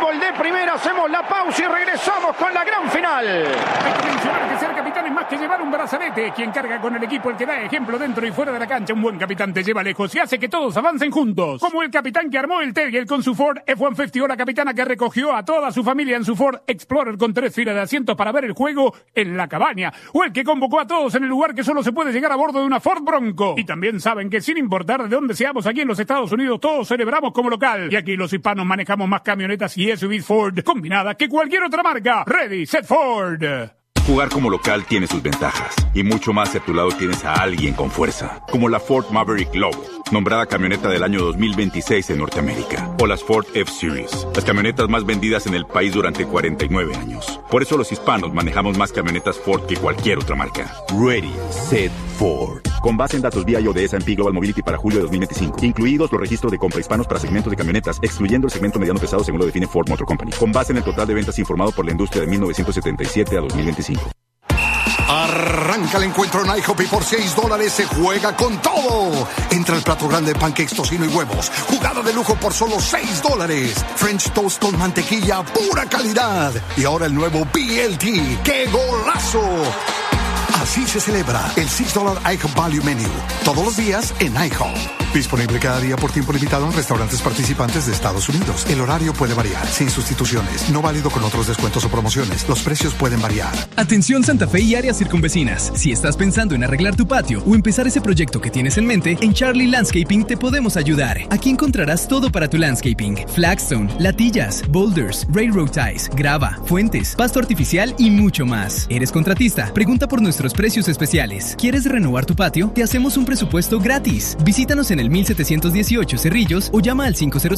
fútbol de primera. Hacemos la pausa y regresamos con la gran final. Hay que mencionar que ser capitán es más que llevar un brazalete. Quien carga con el equipo, el que da ejemplo dentro y fuera de la cancha. Un buen capitán te lleva lejos y hace que todos avancen juntos. Como el capitán que armó el Terrier con su Ford F-150 o la capitana que recogió a toda su familia en su Ford Explorer con 3 filas de asientos para ver el juego en la cabaña. O el que convocó a todos en el lugar que solo se puede llegar a bordo de una Ford Bronco. Y también saben que sin importar de dónde seamos aquí en los Estados Unidos, todos celebramos como local. Y aquí los hispanos manejamos más camionetas y SUVs Ford combinadas que cualquier otra marca. Ready, set, Ford. Jugar como local tiene sus ventajas, y mucho más si a tu lado tienes a alguien con fuerza, como la Ford Maverick Lobo, nombrada camioneta del año 2026 en Norteamérica, o las Ford F-Series, las camionetas más vendidas en el país durante 49 años. Por eso los hispanos manejamos más camionetas Ford que cualquier otra marca. Ready, set, Ford. Con base en datos BIO de S&P Global Mobility para julio de 2025, incluidos los registros de compra hispanos para segmentos de camionetas, excluyendo el segmento mediano pesado según lo define Ford Motor Company, con base en el total de ventas informado por la industria de 1977 a 2025. Arranca el encuentro en IHOP y por $6 se juega con todo. Entra el plato grande de pancakes, tocino y huevos. Jugada de lujo por solo $6. French toast con mantequilla, pura calidad. Y ahora el nuevo BLT. ¡Qué golazo! Así se celebra el $6 IHOP Value Menu. Todos los días en IHOP. Disponible cada día por tiempo limitado en restaurantes participantes de Estados Unidos. El horario puede variar, sin sustituciones. No válido con otros descuentos o promociones. Los precios pueden variar. Atención Santa Fe y áreas circunvecinas. Si estás pensando en arreglar tu patio o empezar ese proyecto que tienes en mente, en Charlie Landscaping te podemos ayudar. Aquí encontrarás todo para tu landscaping. Flagstone, latillas, boulders, railroad ties, grava, fuentes, pasto artificial y mucho más. ¿Eres contratista? Pregunta por nuestros precios especiales. ¿Quieres renovar tu patio? Te hacemos un presupuesto gratis. Visítanos en el 1718 Cerrillos o llama al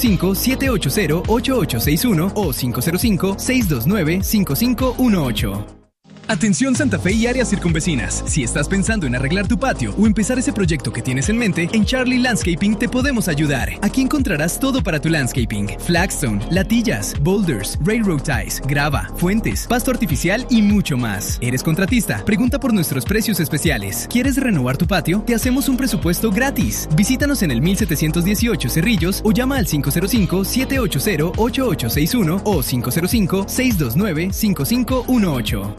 505-780-8861 o 505-629-5518. Atención Santa Fe y áreas circunvecinas. Si estás pensando en arreglar tu patio o empezar ese proyecto que tienes en mente, en Charlie Landscaping te podemos ayudar. Aquí encontrarás todo para tu landscaping. Flagstone, latillas, boulders, railroad ties, grava, fuentes, pasto artificial y mucho más. ¿Eres contratista? Pregunta por nuestros precios especiales. ¿Quieres renovar tu patio? Te hacemos un presupuesto gratis. Visítanos en el 1718 Cerrillos o llama al 505-780-8861 o 505-629-5518.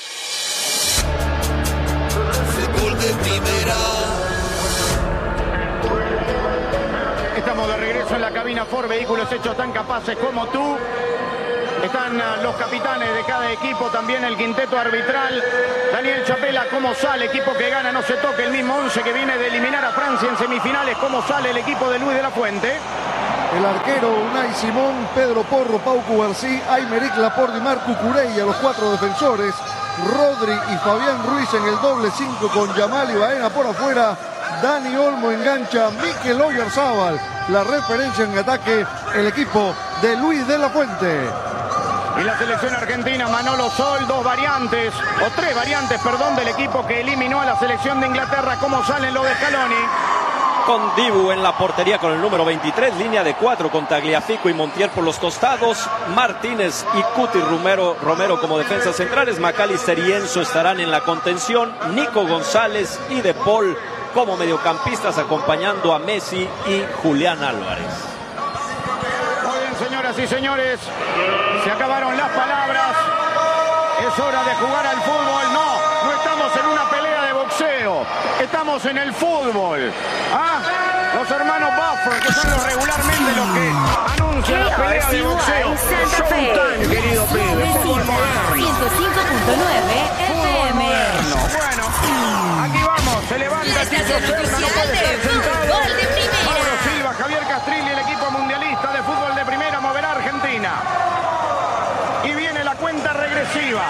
Estamos de regreso en la cabina Ford, vehículos hechos tan capaces como tú. Están los capitanes de cada equipo, también el quinteto arbitral. Daniel Chapela, ¿cómo sale? Equipo que gana, no se toque. El mismo 11 que viene de eliminar a Francia en semifinales. ¿Cómo sale el equipo de Luis de la Fuente? El arquero Unai Simón, Pedro Porro, Pau Cubarsí, Aymeric Laporte y Marco Cureya, los 4 defensores. Rodri y Fabián Ruiz en el doble 5 con Yamal y Baena por afuera. Dani Olmo engancha, Mikel Oyarzábal, la referencia en ataque, el equipo de Luis de la Fuente. Y la selección argentina, Manolo Sol, 3 variantes, del equipo que eliminó a la selección de Inglaterra. ¿Cómo salen los de Scaloni? Con Dibu en la portería con el número 23, línea de 4 con Tagliafico y Montiel por los costados, Martínez y Cuti Romero como defensas centrales, McAllister y Enzo estarán en la contención, Nico González y De Paul como mediocampistas acompañando a Messi y Julián Álvarez. Muy bien, señoras y señores, se acabaron las palabras, es hora de jugar al fútbol. No estamos en una pelea de boxeo, estamos en el fútbol. Los hermanos Buffer, que son los regularmente los que anuncian la pelea de boxeo. Showtime, querido pibe, fútbol moderno. 105.9 FM. Bueno, aquí vamos, se levanta Tito Serna, no puede estar sentado. Mauro Silva, Javier Castrilli, el equipo mundialista de fútbol de primera, moverá a Argentina. Y viene la cuenta regresiva.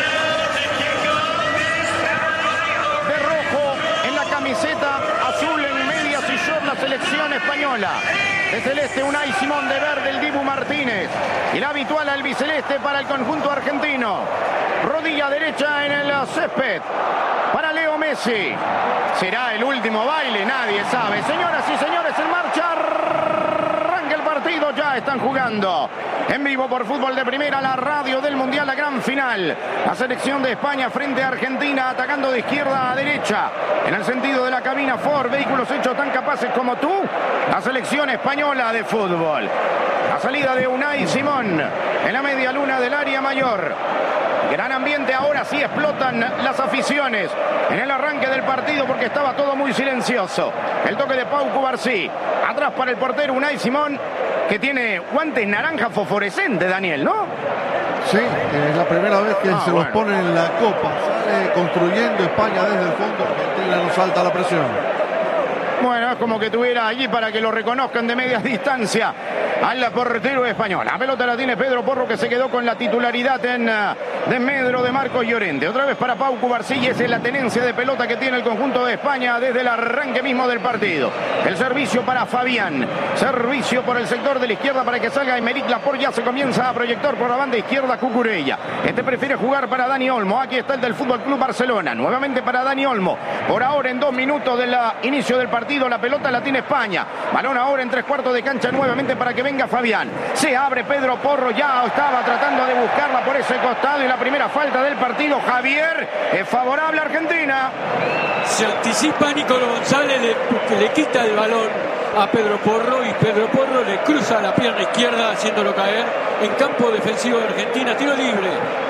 De rojo en la camiseta, azul en medias y short la selección española. De celeste Unai Simón, de verde el Dibu Martínez. Y la habitual albiceleste para el conjunto argentino. Rodilla derecha en el césped para Leo Messi. ¿Será el último baile? Nadie sabe. Señoras y señores, en marcha. Arranca el partido. partido ya están jugando en vivo por Fútbol de Primera, la radio del Mundial, la gran final. La selección de España frente a Argentina, atacando de izquierda a derecha. En el sentido de la cabina Ford, vehículos hechos tan capaces como tú. La selección española de fútbol. La salida de Unai Simón en la media luna del área mayor. Gran ambiente, ahora sí explotan las aficiones en el arranque del partido porque estaba todo muy silencioso. El toque de Pau Cubarsí, atrás para el portero Unai Simón, que tiene guantes naranja fosforescente, Daniel, ¿no? Sí, es la primera vez que se los pone en la copa. Sale construyendo España desde el fondo, Argentina no salta la presión. Bueno, es como que tuviera allí para que lo reconozcan de media distancia al portero español. La pelota la tiene Pedro Porro, que se quedó con la titularidad en desmedro de Marcos Llorente. Otra vez para Pau Cubarsí, esa es la tenencia de pelota que tiene el conjunto de España desde el arranque mismo del partido. El servicio para Fabián. Servicio por el sector de la izquierda para que salga Aymeric Laporte. Ya se comienza a proyectar por la banda izquierda Cucurella. Este prefiere jugar para Dani Olmo. Aquí está el del Fútbol Club Barcelona. Nuevamente para Dani Olmo. Por ahora, en 2 minutos del inicio del partido, la pelota la tiene España. Balón ahora en 3/4 de cancha nuevamente para que venga Fabián. Se abre Pedro Porro, ya estaba tratando de buscarla por ese costado y la primera falta del partido. Javier, es favorable a Argentina. Se anticipa Nicolás González, le quita el balón a Pedro Porro y Pedro Porro le cruza la pierna izquierda haciéndolo caer en campo defensivo de Argentina. Tiro libre.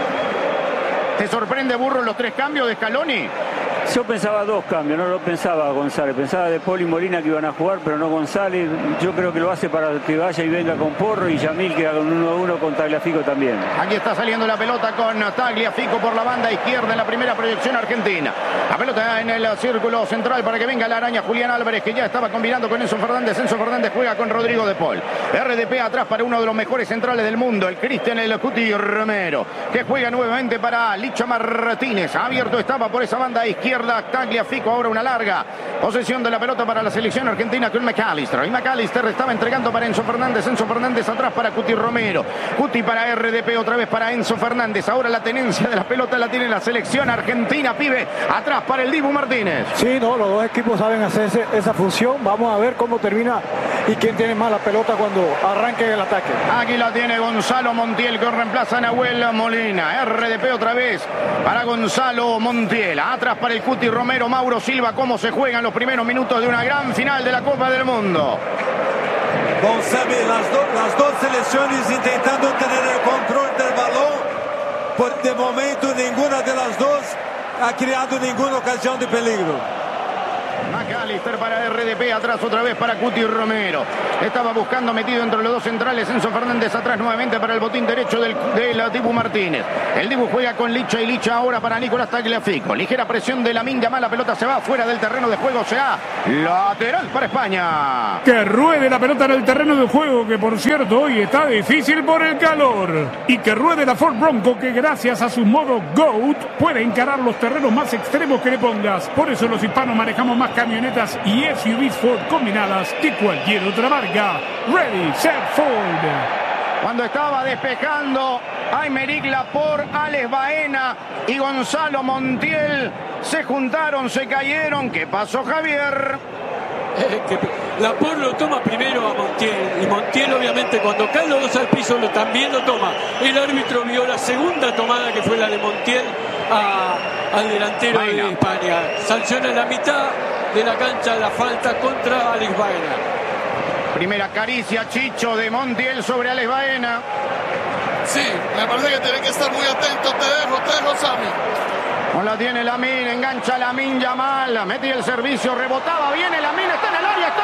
¿Te sorprende, Burro, los 3 cambios de Scaloni? Yo pensaba 2 cambios, no lo pensaba González, pensaba de Paul y Molina que iban a jugar, pero no González. Yo creo que lo hace para que vaya y venga con Porro, y Yamil que haga un 1-1 con Tagliafico también. Aquí está saliendo la pelota con Tagliafico por la banda izquierda en la primera proyección argentina. La pelota en el círculo central para que venga la araña Julián Álvarez, que ya estaba combinando con Enzo Fernández. Enzo Fernández juega con Rodrigo de Paul. RDP atrás para uno de los mejores centrales del mundo, el Cristian El Cuti Romero, que juega nuevamente para Licha Martínez. Abierto estaba por esa banda izquierda Tagliafico, ahora una larga posesión de la pelota para la selección argentina con McAllister. Y McAllister estaba entregando para Enzo Fernández. Enzo Fernández atrás para Cuti Romero. Cuti para RDP, otra vez para Enzo Fernández. Ahora la tenencia de la pelota la tiene la selección argentina, pibe. Atrás para el Dibu Martínez. Sí, no, los dos equipos saben hacer esa función. Vamos a ver cómo termina y quién tiene más la pelota cuando arranque el ataque. Aquí la tiene Gonzalo Montiel, que reemplaza a Nahuel Molina. RDP otra vez para Gonzalo Montiel. Atrás para el Cuti Romero. Mauro Silva, cómo se juegan los primeros minutos de una gran final de la Copa del Mundo. Bom, sabe, las dos selecciones intentando tener el control del balón. De momento, ninguna de las dos ha creado ninguna ocasión de peligro. McAllister para RDP, atrás otra vez para Cuti Romero. Estaba buscando, metido entre los dos centrales, Enzo Fernández atrás nuevamente para el botín derecho del Dibu Martínez. El Dibu juega con Licha y Licha ahora para Nicolás Tagliafico. Ligera presión de Lamine Yamal, la pelota se va fuera del terreno de juego, lateral para España. Que ruede la pelota en el terreno de juego, que por cierto hoy está difícil por el calor. Y que ruede la Ford Bronco, que gracias a su modo GOAT puede encarar los terrenos más extremos que le pongas. Por eso los hispanos manejamos más camionetas y SUVs Ford combinadas que cualquier otra marca. Ready, set, Ford. Cuando estaba despejando Aymeric Laporte, Alex Baena y Gonzalo Montiel se juntaron, se cayeron. ¿Qué pasó, Javier? Laporte lo toma primero a Montiel, y Montiel obviamente cuando caen los dos al piso también lo toma. El árbitro vio la segunda tomada, que fue la de Montiel al delantero de España. Sanciona en la mitad de la cancha la falta contra Alex Baena. Primera caricia, Chicho, de Montiel sobre Alex Baena. Sí, me parece que tiene que estar muy atento. Te dejo, Sammy. No la tiene Lamine, engancha Lamine Yamal, mete el servicio, rebotaba, viene Lamine, está en el área, está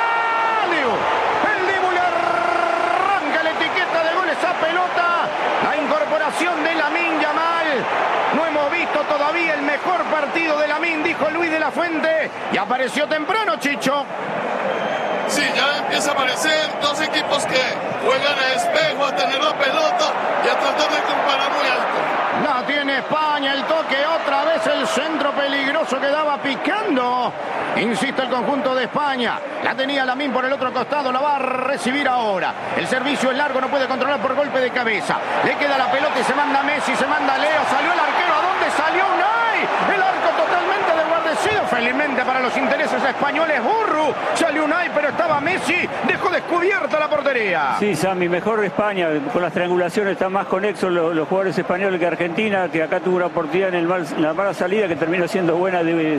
el Dibu le arranca la etiqueta de gol esa pelota. La incorporación de Lamine Yamal. No hemos visto todavía el mejor partido de Lamine, dijo Luis de la Fuente, y apareció temprano, Chicho. Sí, ya empieza a aparecer dos equipos que juegan a espejo, a tener la pelota y a tratar de comparar muy alto. La tiene España, el toque, otra vez el centro peligroso que daba picando. Insiste el conjunto de España. La tenía Lamine por el otro costado, la va a recibir ahora. El servicio es largo, no puede controlar por golpe de cabeza. Le queda la pelota y se manda Messi, se manda Leo. Salió el arquero, ¿a dónde salió Unai? El arco totalmente desguardecido. Felizmente para los intereses españoles, Burru. Salió Unai, pero estaba Messi. Dejó descubierta la portería. Sí, Sammy, mejor España. Con las triangulaciones están más conexos los jugadores españoles que Argentina, que acá tuvo una oportunidad en la mala salida que terminó siendo buena de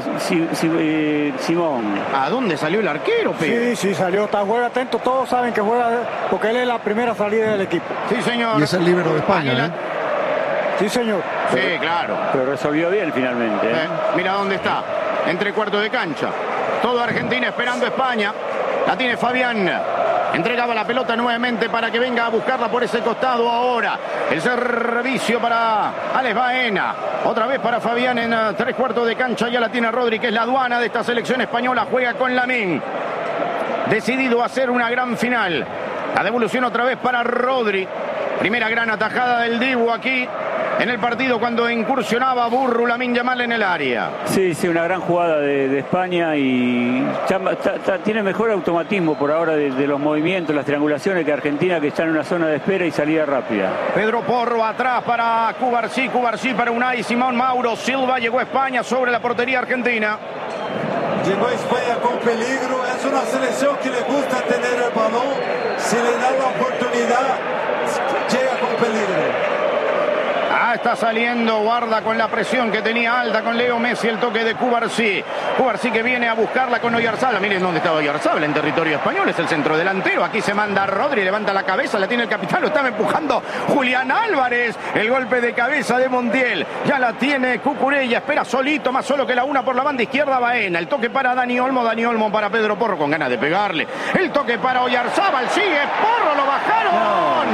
Simón. ¿A dónde salió el arquero, Pedro? Sí, salió. Juega atento. Todos saben que juega porque él es la primera salida del equipo. Sí, señor. Y es el líbero de España, ¿eh? Sí, señor. Sí, claro. Pero resolvió bien finalmente. Mira dónde está. Entre cuarto de cancha. Todo Argentina esperando a España. La tiene Fabián. Entregaba la pelota nuevamente para que venga a buscarla por ese costado ahora. El servicio para Alex Baena. Otra vez para Fabián en tres cuartos de cancha. Ya la tiene Rodri, que es la aduana de esta selección española. Juega con Lamine. Decidido a hacer una gran final. La devolución otra vez para Rodri. Primera gran atajada del Dibu aquí en el partido cuando incursionaba Burru Lamine Yamal en el área. Sí, una gran jugada de España y tiene mejor automatismo por ahora de los movimientos, las triangulaciones que Argentina, que está en una zona de espera y salida rápida. Pedro Porro atrás para Cubarsí para Unai Simón. Mauro Silva. Llegó a España sobre la portería argentina. Llegó a España con peligro. Es una selección que le gusta tener el balón. Si le da la oportunidad, llega con peligro. Está saliendo, guarda con la presión que tenía alta con Leo Messi, el toque de Cubarsí. Cubarsí que viene a buscarla con Oyarzabal. Miren dónde está Oyarzabal, en territorio español, es el centro delantero. Aquí se manda Rodri, levanta la cabeza, la tiene el capitán, lo estaba empujando Julián Álvarez. El golpe de cabeza de Montiel. Ya la tiene Cucurella, espera solito, más solo que la una por la banda izquierda Baena. El toque para Dani Olmo para Pedro Porro con ganas de pegarle. El toque para Oyarzabal, sigue Porro, lo bajaron.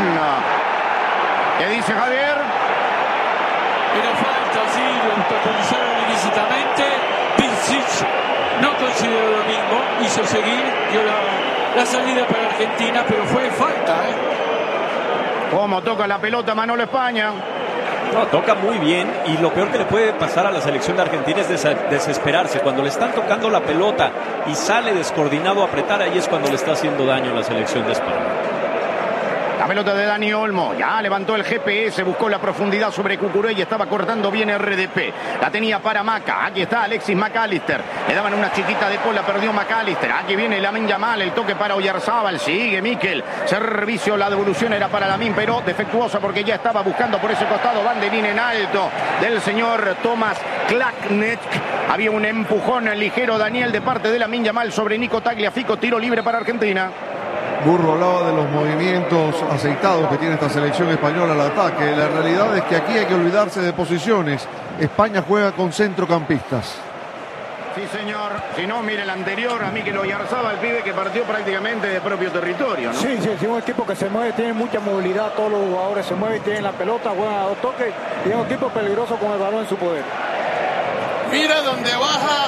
¿Qué dice Javier? Era falta, sí, lo protagonizaron ilícitamente. Pircic no consideró lo mismo, hizo seguir, dio la salida para Argentina, pero fue falta. ¿Cómo toca la pelota Manolo España? No, toca muy bien y lo peor que le puede pasar a la selección de Argentina es desesperarse. Cuando le están tocando la pelota y sale descoordinado a apretar, ahí es cuando le está haciendo daño a la selección de España. La pelota de Dani Olmo, ya levantó el GPS, buscó la profundidad sobre Cucurella, estaba cortando bien RDP. La tenía para Maca, aquí está Alexis McAllister. Le daban una chiquita de pola, perdió McAllister. Aquí viene Lamine Yamal, el toque para Oyarzabal, sigue Mikel. Servicio, la devolución era para Lamine, pero defectuosa porque ya estaba buscando por ese costado. Banderín en alto del señor Thomas Klaknet. Había un empujón ligero, Daniel, de parte de Lamine Yamal sobre Nico Tagliafico. Tiro libre para Argentina. Burro hablaba de los movimientos aceitados que tiene esta selección española al ataque. La realidad es que aquí hay que olvidarse de posiciones. España juega con centrocampistas. Sí, señor. Si no, mire el anterior, a Mikel Oyarzabal, el pibe que partió prácticamente de propio territorio, ¿no? Sí, un equipo que se mueve, tiene mucha movilidad, todos los jugadores se mueven, tienen la pelota, juegan a dos toques y es un equipo peligroso con el balón en su poder. Mira donde baja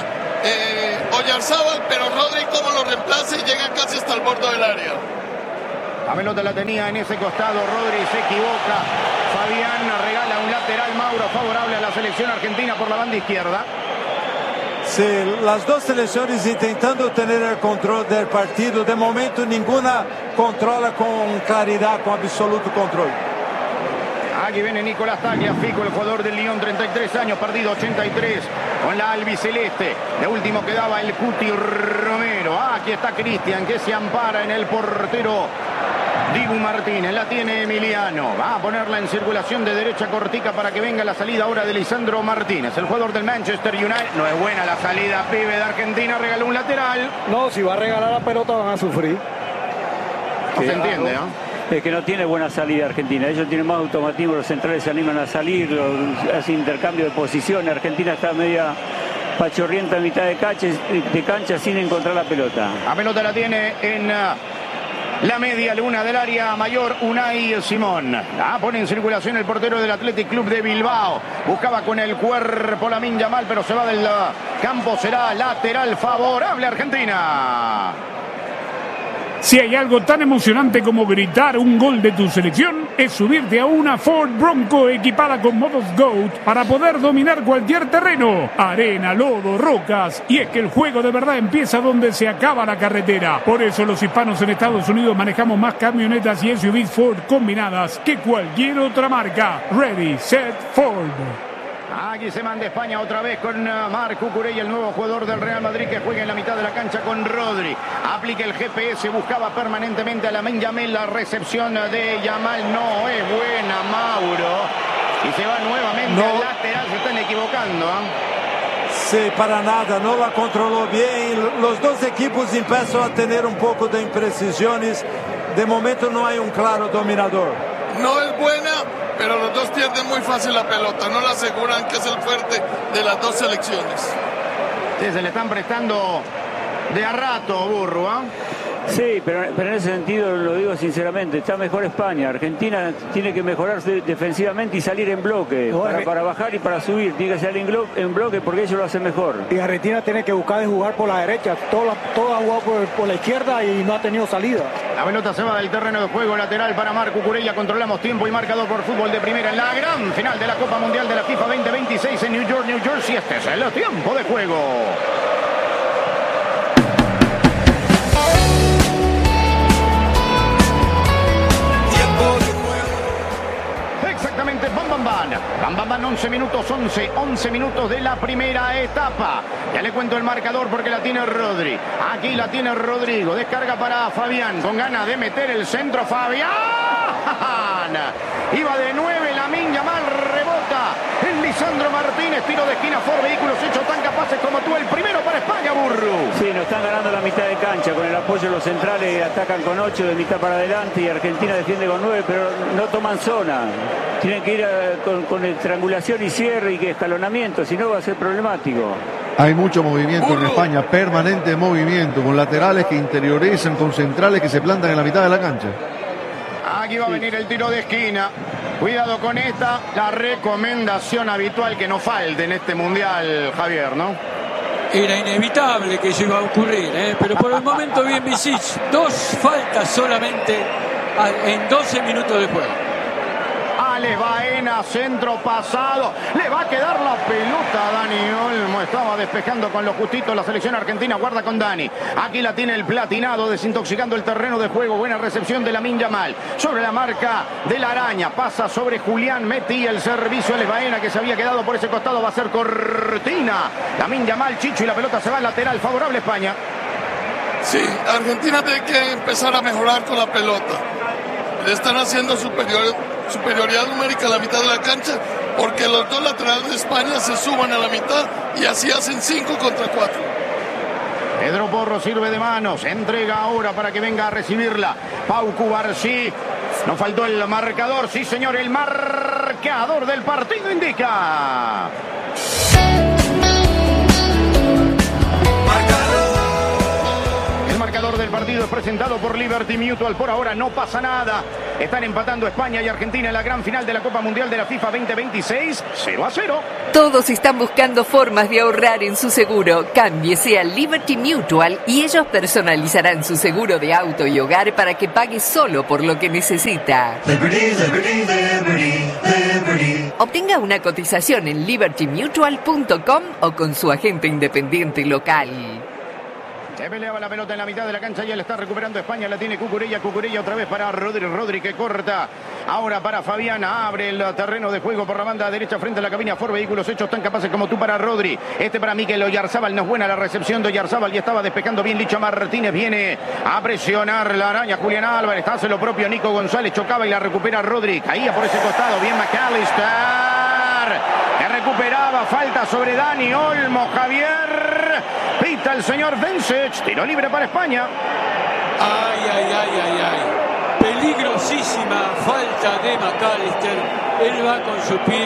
Oyarzabal, pero Rodri como lo reemplaza y llega casi hasta el borde del área. La pelota la tenía en ese costado, Rodri se equivoca. Fabián regala un lateral, Mauro, favorable a la selección argentina por la banda izquierda. Sí, las dos selecciones intentando tener el control del partido. De momento ninguna controla con claridad, con absoluto control. Aquí viene Nicolás Tagliafico, el jugador del Lyon, 33 años, perdido 83 con la albiceleste. De último quedaba el Cuti Romero. Aquí está Cristian, que se ampara en el portero Dibu Martínez. La tiene Emiliano. Va a ponerla en circulación de derecha cortica para que venga la salida ahora de Lisandro Martínez, el jugador del Manchester United. No es buena la salida, pibe de Argentina. Regaló un lateral. No, si va a regalar la pelota van a sufrir. No se entiende, ¿no? Es que no tiene buena salida Argentina. Ellos tienen más automatismo, los centrales se animan a salir, hacen intercambio de posiciones. Argentina está media pachorrienta en mitad de cancha sin encontrar la pelota. La pelota la tiene en la media luna del área mayor Unai Simón. La pone en circulación el portero del Athletic Club de Bilbao. Buscaba con el cuerpo Lamine Yamal, pero se va del campo. Será lateral favorable a Argentina. Si hay algo tan emocionante como gritar un gol de tu selección, es subirte a una Ford Bronco equipada con modos GOAT para poder dominar cualquier terreno, arena, lodo, rocas. Y es que el juego de verdad empieza donde se acaba la carretera. Por eso los hispanos en Estados Unidos manejamos más camionetas y SUVs Ford combinadas que cualquier otra marca. Ready, set, Ford. Aquí se manda España otra vez con Marc Cucurella, el nuevo jugador del Real Madrid que juega en la mitad de la cancha con Rodri. Aplica el GPS, buscaba permanentemente a Lamine Yamal. La recepción de Yamal no es buena, Mauro. Y se va nuevamente al lateral, se están equivocando. Sí, para nada, no la controló bien. Los dos equipos empiezan a tener un poco de imprecisiones. De momento no hay un claro dominador. No es buena, pero los dos pierden muy fácil la pelota. No la aseguran, que es el fuerte de las dos selecciones. Sí, se le están prestando de a rato, Burru, ¿ah? Sí, pero en ese sentido lo digo sinceramente, está mejor España. Argentina tiene que mejorarse defensivamente y salir en bloque, para bajar y para subir. Tiene que salir en bloque porque ellos lo hacen mejor. Y Argentina tiene que buscar de jugar por la derecha. Toda ha jugado por la izquierda y no ha tenido salida. La pelota se va del terreno de juego, lateral para Marc Cucurella. Controlamos tiempo y marcador por fútbol de primera en la gran final de la Copa Mundial de la FIFA 2026 en New York, New Jersey. Este es el tiempo de juego. Exactamente, Bam, 11 minutos de la primera etapa. Ya le cuento el marcador porque la tiene Rodri. Aquí la tiene Rodrigo, descarga para Fabián, con ganas de meter el centro, Fabián. Iba de 9, Lamine Yamal rebota en Lisandro Martínez, tiro de esquina, Ford Vehículos hechos tan capaces como tú, el primero para España, Burru. Sí, nos están ganando la mitad de cancha, con el apoyo de los centrales, atacan con 8 de mitad para adelante y Argentina defiende con 9, pero no toman zona. Tienen que ir con triangulación y cierre y escalonamiento, si no va a ser problemático. Hay mucho movimiento en España, permanente movimiento, con laterales que interiorizan, con centrales que se plantan en la mitad de la cancha. Aquí va a venir el tiro de esquina. Cuidado con esta, la recomendación habitual que no falte en este mundial, Javier, ¿no? Era inevitable que eso iba a ocurrir, pero por el momento bien Misic. 2 faltas solamente en 12 minutos de juego. Ale Baena, centro pasado, le va a quedar la pelota a Dani Olmo, estaba despejando con lo justito la selección argentina, guarda con Dani, aquí la tiene el platinado, desintoxicando el terreno de juego, buena recepción de Lamine Yamal, sobre la marca de la araña, pasa sobre Julián, metía el servicio, Ale Baena que se había quedado por ese costado, va a ser cortina, Lamine Yamal, Chicho, y la pelota se va al lateral, favorable a España. Sí, Argentina tiene que empezar a mejorar con la pelota, le están haciendo superioridad numérica a la mitad de la cancha, porque los dos laterales de España se suban a la mitad y así hacen 5 contra 4. Pedro Porro sirve de manos, entrega ahora para que venga a recibirla Pau Cubarsí. No faltó el marcador, sí señor, el marcador del partido indica. El marcador del partido es presentado por Liberty Mutual. Por ahora no pasa nada. Están empatando España y Argentina en la gran final de la Copa Mundial de la FIFA 2026, 0-0. Todos están buscando formas de ahorrar en su seguro. Cámbiese a Liberty Mutual y ellos personalizarán su seguro de auto y hogar para que pague solo por lo que necesita. Liberty, Liberty, Liberty, Liberty. Obtenga una cotización en libertymutual.com o con su agente independiente local. Se peleaba la pelota en la mitad de la cancha y él está recuperando España. La tiene Cucurella otra vez para Rodri que corta. Ahora para Fabián, abre el terreno de juego por la banda derecha frente a la cabina. Ford Vehículos hechos tan capaces como tú para Rodri. Este para Mikel Oyarzábal, no es buena la recepción de Oyarzábal y estaba despejando bien Licha Martínez. Viene a presionar la araña Julián Álvarez. Hace lo propio Nico González, chocaba y la recupera Rodri. Caía por ese costado, bien McAllister. Que recuperaba, falta sobre Dani Olmo, Javier. Pita el señor Vencic, tiro libre para España. Ay. Peligrosísima falta de McAllister. Él va con su pie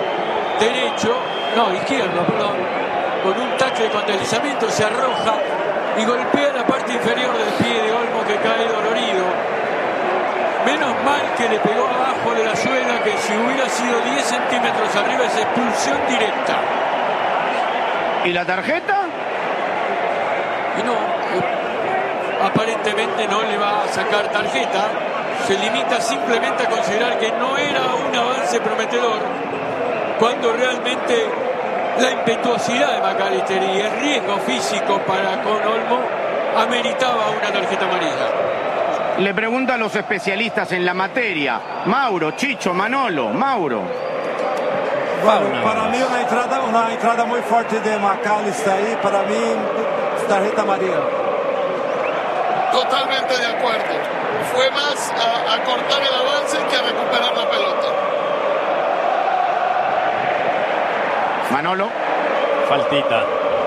izquierdo, con un tackle con deslizamiento, se arroja y golpea la parte inferior del pie de Olmo que cae dolorido. Menos mal que le pegó abajo de la suela, que si hubiera sido 10 centímetros arriba es expulsión directa. ¿Y la tarjeta? Y no, aparentemente no le va a sacar tarjeta, se limita simplemente a considerar que no era un avance prometedor, cuando realmente la impetuosidad de McAllister y el riesgo físico para con Olmo ameritaba una tarjeta amarilla. Le pregunto a los especialistas en la materia, Mauro, Chicho, Manolo, Mauro. Bueno, para mí una entrada muy fuerte de McAllister ahí, para mí tarjeta amarilla. Totalmente de acuerdo. Fue más a cortar el avance que a recuperar la pelota. Manolo. Faltita.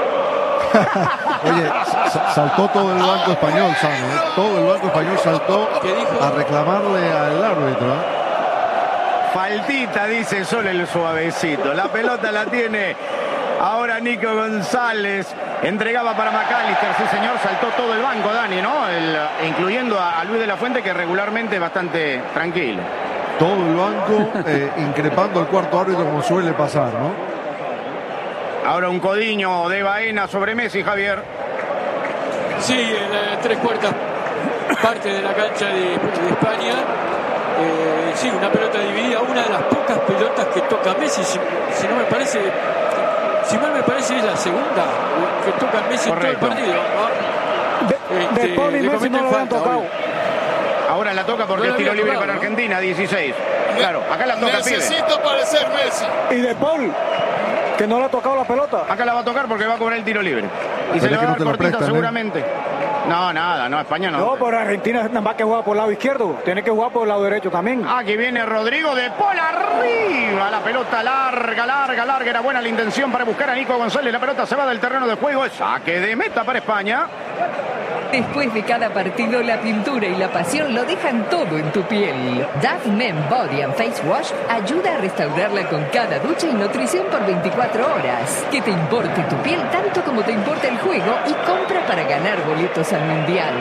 Oye, saltó todo el banco español, Sam, ¿eh? Todo el banco español saltó a reclamarle al árbitro, ¿eh? Faltita, dice solo el suavecito. La pelota la tiene ahora Nico González. Entregaba para McAllister, sí señor, saltó todo el banco, Dani, ¿no? Incluyendo a Luis de la Fuente, que regularmente es bastante tranquilo. Todo el banco increpando al cuarto árbitro, como suele pasar, ¿no? Ahora un codiño de Baena sobre Messi, Javier. Sí, en la 3/4 parte de la cancha de España. Sí, una pelota dividida, una de las pocas pelotas que toca Messi, si no me parece, si mal me parece es la segunda que toca Messi. Correcto. En todo el partido, ¿no? De Paul y Messi no lo han tocado. Ahora la toca porque es tiro libre para Argentina, 16. Claro, acá la toca. Necesita parecer Messi. Y de Paul, que no le ha tocado la pelota. Acá la va a tocar porque va a cobrar el tiro libre. Y se le va a dar cortita seguramente. No, nada, no, España no. No, pero Argentina nada más que juega por el lado izquierdo. Tiene que jugar por el lado derecho también. Aquí viene Rodrigo de Paul arriba. La pelota larga. Era buena la intención para buscar a Nico González. La pelota se va del terreno de juego. Es saque de meta para España. Después de cada partido, la pintura y la pasión lo dejan todo en tu piel. Dove Men Body and Face Wash ayuda a restaurarla con cada ducha y nutrición por 24 horas. Que te importe tu piel tanto como te importa el juego y compra para ganar boletos al Mundial.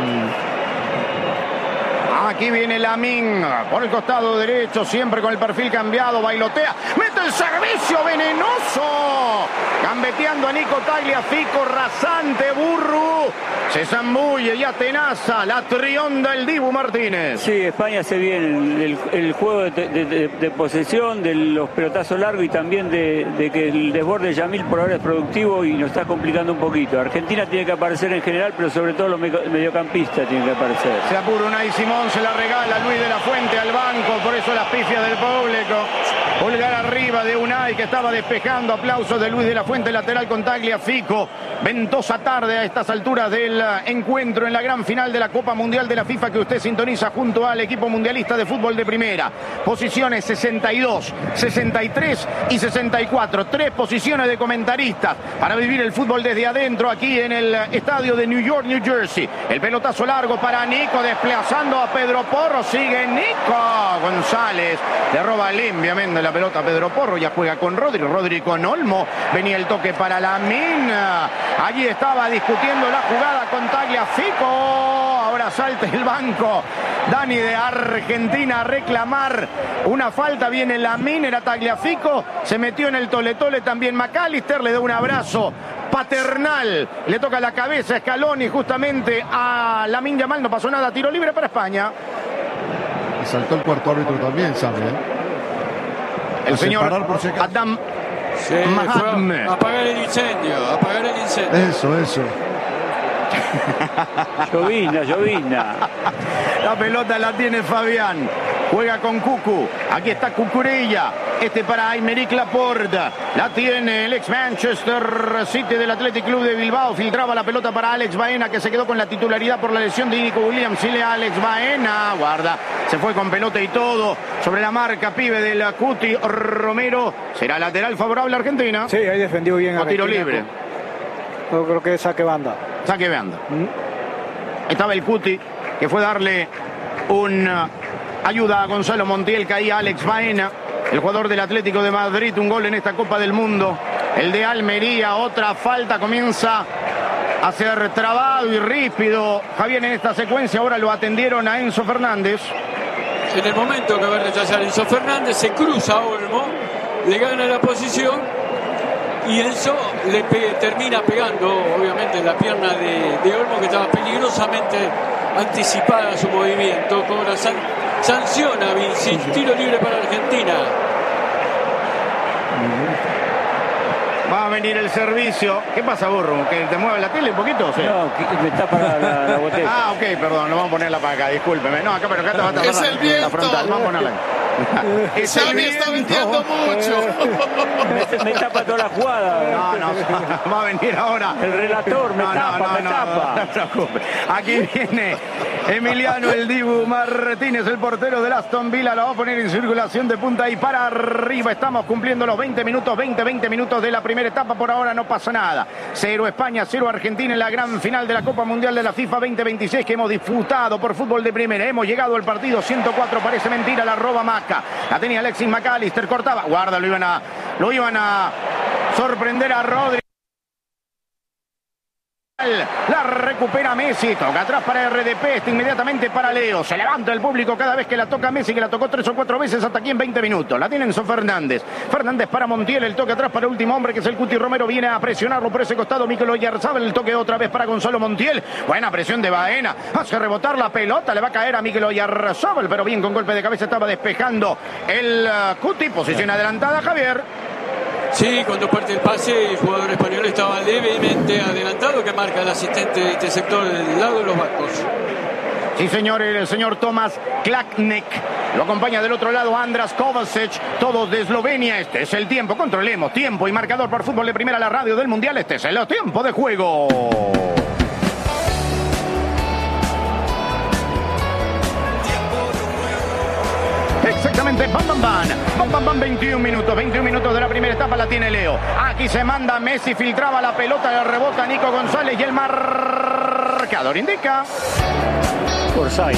Aquí viene Lamine por el costado derecho, siempre con el perfil cambiado, bailotea, mete el servicio venenoso, gambeteando a Nico Tagliafico, rasante, Burru, se zambulle y atenaza, la trionda el Dibu Martínez. Sí, España hace bien el juego de posesión, de los pelotazos largos y también de que el desborde de Yamil por ahora es productivo y nos está complicando un poquito. Argentina tiene que aparecer en general, pero sobre todo los mediocampistas tienen que aparecer. Se apura Unai Simón, se la regala Luis de la Fuente al banco, por eso las pifias del público. Pulgar arriba de Unai, que estaba despejando. Aplausos de Luis de la Fuente, lateral con Tagliafico. Ventosa tarde a estas alturas del encuentro en la gran final de la Copa Mundial de la FIFA, que usted sintoniza junto al equipo mundialista de fútbol de primera. Posiciones 62, 63 y 64. 3 posiciones de comentaristas para vivir el fútbol desde adentro aquí en el estadio de New York, New Jersey. El pelotazo largo para Nico, desplazando a Pedro Porro. Sigue Nico González. Le roba limpiamente la pelota a Pedro Porro. Ya juega con Rodri con Olmo. Venía el toque para Lamine. Allí estaba discutiendo la jugada con Tagliafico. Ahora salta el banco, Dani, de Argentina a reclamar una falta. Viene Lamine, era Tagliafico. Se metió en el tole-tole también McAllister. Le da un abrazo paternal. Le toca la cabeza a Scaloni justamente a Lamine Yamal. No pasó nada. Tiro libre para España. Y saltó el cuarto árbitro también, ¿sabe? El señor Adam Mahatme. Apagar el incendio. Eso. Llovizna. La pelota la tiene Fabián. Juega con Cucu. Aquí está Cucurella. Para Aymeric Laporte. La tiene el ex Manchester City del Athletic Club de Bilbao. Filtraba la pelota para Alex Baena, que se quedó con la titularidad por la lesión de Nico Williams. Sigue Alex Baena. Guarda. Se fue con pelota y todo. Sobre la marca, pibe del Cuti Romero. Será lateral favorable a Argentina. Sí, ahí defendió bien a tiro libre. Yo creo que es saque banda. Saque banda. Estaba el Cuti, que fue darle ayuda a Gonzalo Montiel. Caía Alex Baena, el jugador del Atlético de Madrid. Un gol en esta Copa del Mundo. El de Almería, otra falta. Comienza a ser trabado y ríspido. Javier, en esta secuencia ahora lo atendieron a Enzo Fernández. En el momento que va a rechazar Enzo Fernández, se cruza a Olmo, le gana la posición y Enzo termina pegando, obviamente, en la pierna de Olmo, que estaba peligrosamente anticipada su movimiento. Cobra sanciona Vinci, tiro libre para Argentina. Va a venir el servicio. ¿Qué pasa, Burro? ¿Que te mueve la tele un poquito? ¿Sí? No, me está para la botella. Ok, perdón, no vamos a ponerla para acá, discúlpeme. No, acá, pero acá te va a tapar la frontal. Vamos a ponerla ahí. Xavi está mintiendo mucho. Me tapa toda la jugada. No, va a venir ahora. El relator me tapa. No te preocupes. Aquí viene Emiliano el Dibu Martínez, el portero del Aston Villa. Lo va a poner en circulación de punta y para arriba. Estamos cumpliendo los 20 minutos de la primera etapa. Por ahora no pasa nada. 0 España, 0 Argentina en la gran final de la Copa Mundial de la FIFA 2026 que hemos disputado por fútbol de primera. Hemos llegado al partido 104. Parece mentira, la roba Maca. La tenía Alexis McAllister, cortaba. Guarda, lo iban a sorprender a Rodri. La recupera Messi, toca atrás para RDP, inmediatamente para Leo. Se levanta el público cada vez que la toca Messi, que la tocó 3 o 4 veces hasta aquí en 20 minutos. La tiene Enzo Fernández. Fernández para Montiel, el toque atrás para el último hombre que es el Cuti Romero. Viene a presionarlo por ese costado Mikel Oyarzabal, el toque otra vez para Gonzalo Montiel. Buena presión de Baena, hace rebotar la pelota, le va a caer a Mikel Oyarzabal, pero bien con golpe de cabeza estaba despejando el Cuti. Posición adelantada, Javier. Sí, cuando parte el pase, el jugador español estaba levemente adelantado, que marca el asistente de este sector del lado de los bancos. Sí, señor, el señor Tomas Klaknek. Lo acompaña del otro lado Andras Kovacic, todos de Eslovenia. Este es el tiempo, controlemos tiempo y marcador por fútbol de primera, la radio del Mundial. Este es el tiempo de juego. Exactamente, bam, 21 minutos de la primera etapa la tiene Leo. Aquí se manda Messi, filtraba la pelota, le rebota Nico González y el marcador indica Orsay.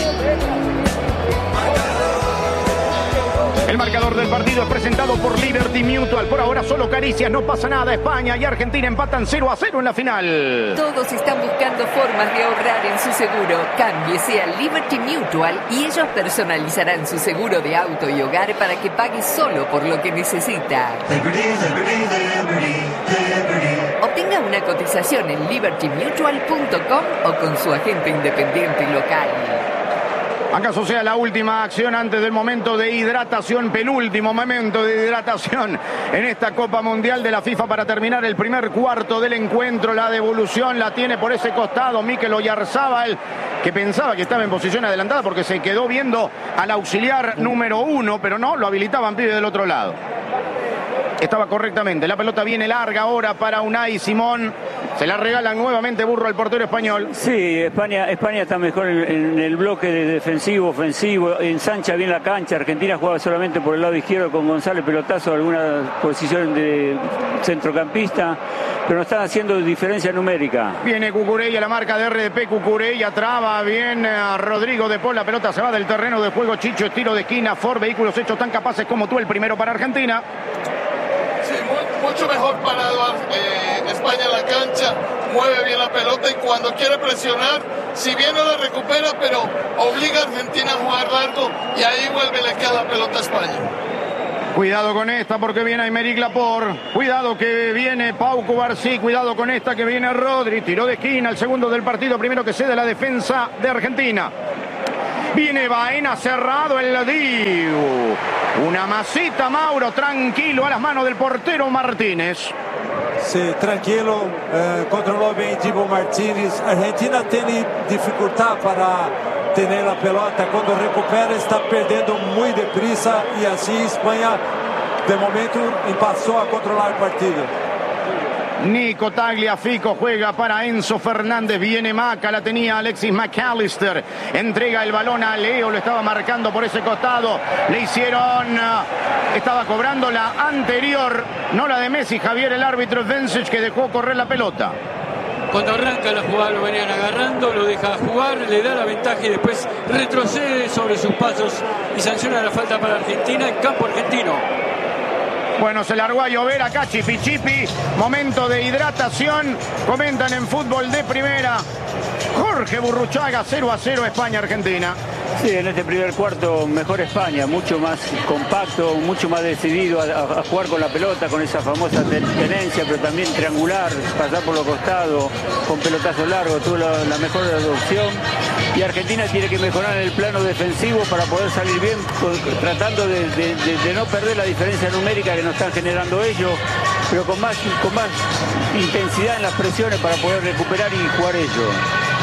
El marcador del partido es presentado por Liberty Mutual. Por ahora solo caricias, no pasa nada. España y Argentina empatan 0-0 en la final. Todos están buscando formas de ahorrar en su seguro. Cámbiese a Liberty Mutual y ellos personalizarán su seguro de auto y hogar para que pague solo por lo que necesita. Obtenga una cotización en libertymutual.com o con su agente independiente local. ¿Acaso sea la última acción antes del momento de hidratación, penúltimo momento de hidratación en esta Copa Mundial de la FIFA para terminar el primer cuarto del encuentro? La devolución la tiene por ese costado Mikel Oyarzabal, que pensaba que estaba en posición adelantada porque se quedó viendo al auxiliar número 1, pero no, lo habilitaban pibe del otro lado. Estaba correctamente. La pelota viene larga ahora para Unai Simón. Se la regalan nuevamente Burro al portero español. Sí, España está mejor en el bloque de defensivo, ofensivo. Ensancha bien la cancha. Argentina juega solamente por el lado izquierdo con González Pelotazo, alguna posición de centrocampista, pero no están haciendo diferencia numérica. Viene Cucurella, la marca de RDP. Cucurella traba bien a Rodrigo de Paul. La pelota se va del terreno de juego. Chicho, estilo de esquina. Ford, vehículos hechos tan capaces como tú. El primero para Argentina. Sí, mucho mejor parado España en la cancha, mueve bien la pelota y cuando quiere presionar, si bien no la recupera, pero obliga a Argentina a jugar largo y ahí vuelve, le queda la pelota a España. Cuidado con esta porque viene Aymeric Laporte. Cuidado que viene Pau Cubarsí. Cuidado con esta que viene Rodri. Tiró de esquina, el segundo del partido, primero que cede la defensa de Argentina. Viene Baena, cerrado el Dibu. Una masita, Mauro, tranquilo a las manos del portero Martínez. Sí, tranquilo, controló bien Dibu Martínez. Argentina tiene dificultad para tener la pelota. Cuando recupera está perdiendo muy deprisa y así España de momento pasó a controlar el partido. Nico Tagliafico juega para Enzo Fernández. Viene Maca, la tenía Alexis McAllister. Entrega el balón a Leo, lo estaba marcando por ese costado. Le hicieron, estaba cobrando la anterior, no la de Messi. Javier, el árbitro Vencic, que dejó correr la pelota. Cuando arranca la jugada lo venían agarrando, lo deja jugar, le da la ventaja y después retrocede sobre sus pasos y sanciona la falta para Argentina en campo argentino. Bueno, se largó a llover acá, chipi chipi. Momento de hidratación. Comentan en fútbol de primera. Jorge Burruchaga, 0-0 España-Argentina. Sí, en este primer cuarto mejor España, mucho más compacto, mucho más decidido a jugar con la pelota, con esa famosa tenencia, pero también triangular, pasar por los costados, con pelotazos largos, tuvo la mejor opción. Y Argentina tiene que mejorar en el plano defensivo para poder salir bien, tratando de no perder la diferencia numérica que nos están generando ellos, pero con más intensidad en las presiones para poder recuperar y jugar ellos.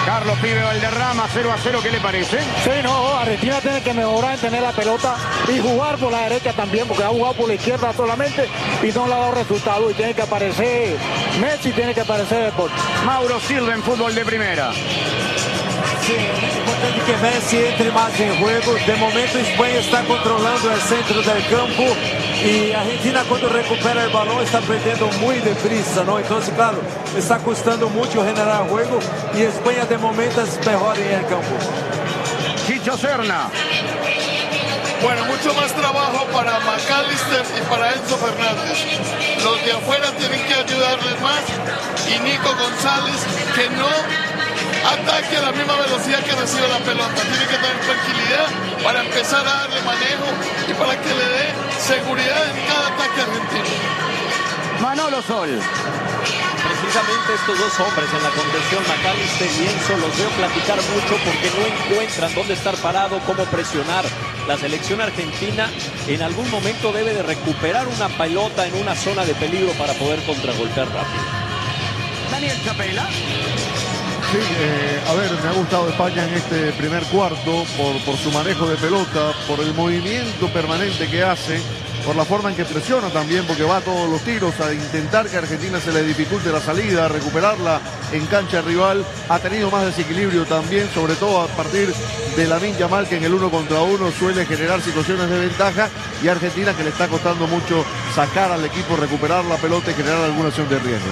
Carlos Pibe Valderrama, 0-0, ¿qué le parece? Sí, no, Argentina tiene que mejorar en tener la pelota y jugar por la derecha también, porque ha jugado por la izquierda solamente y no le ha dado resultado. Y tiene que aparecer Messi, tiene que aparecer Deportes. Mauro Silva en fútbol de primera. Sí, es importante que Messi entre más en juego. De momento España está controlando el centro del campo y Argentina cuando recupera el balón está perdiendo muy deprisa, ¿no? Entonces, claro, está costando mucho generar juego y España de momento es mejor en el campo. Chicho Serna. Bueno, mucho más trabajo para McAllister y para Enzo Fernández. Los de afuera tienen que ayudarles más y Nico González que no ataque a la misma velocidad que recibe la pelota. Tiene que tener tranquilidad para empezar a darle manejo y para que le dé seguridad en cada ataque argentino. Manolo Sol. Precisamente estos dos hombres en la contención, McAllister y Enzo, los veo platicar mucho porque no encuentran dónde estar parado, cómo presionar. La selección argentina en algún momento debe de recuperar una pelota en una zona de peligro para poder contragolpear rápido. Daniel Chapela. Sí, a ver, me ha gustado España en este primer cuarto por su manejo de pelota, por el movimiento permanente que hace, por la forma en que presiona también, porque va a todos los tiros a intentar que a Argentina se le dificulte la salida, a recuperarla en cancha rival. Ha tenido más desequilibrio también, sobre todo a partir de Lamine Yamal, que en el 1 contra 1 suele generar situaciones de ventaja, y a Argentina que le está costando mucho sacar al equipo, recuperar la pelota y generar alguna acción de riesgo.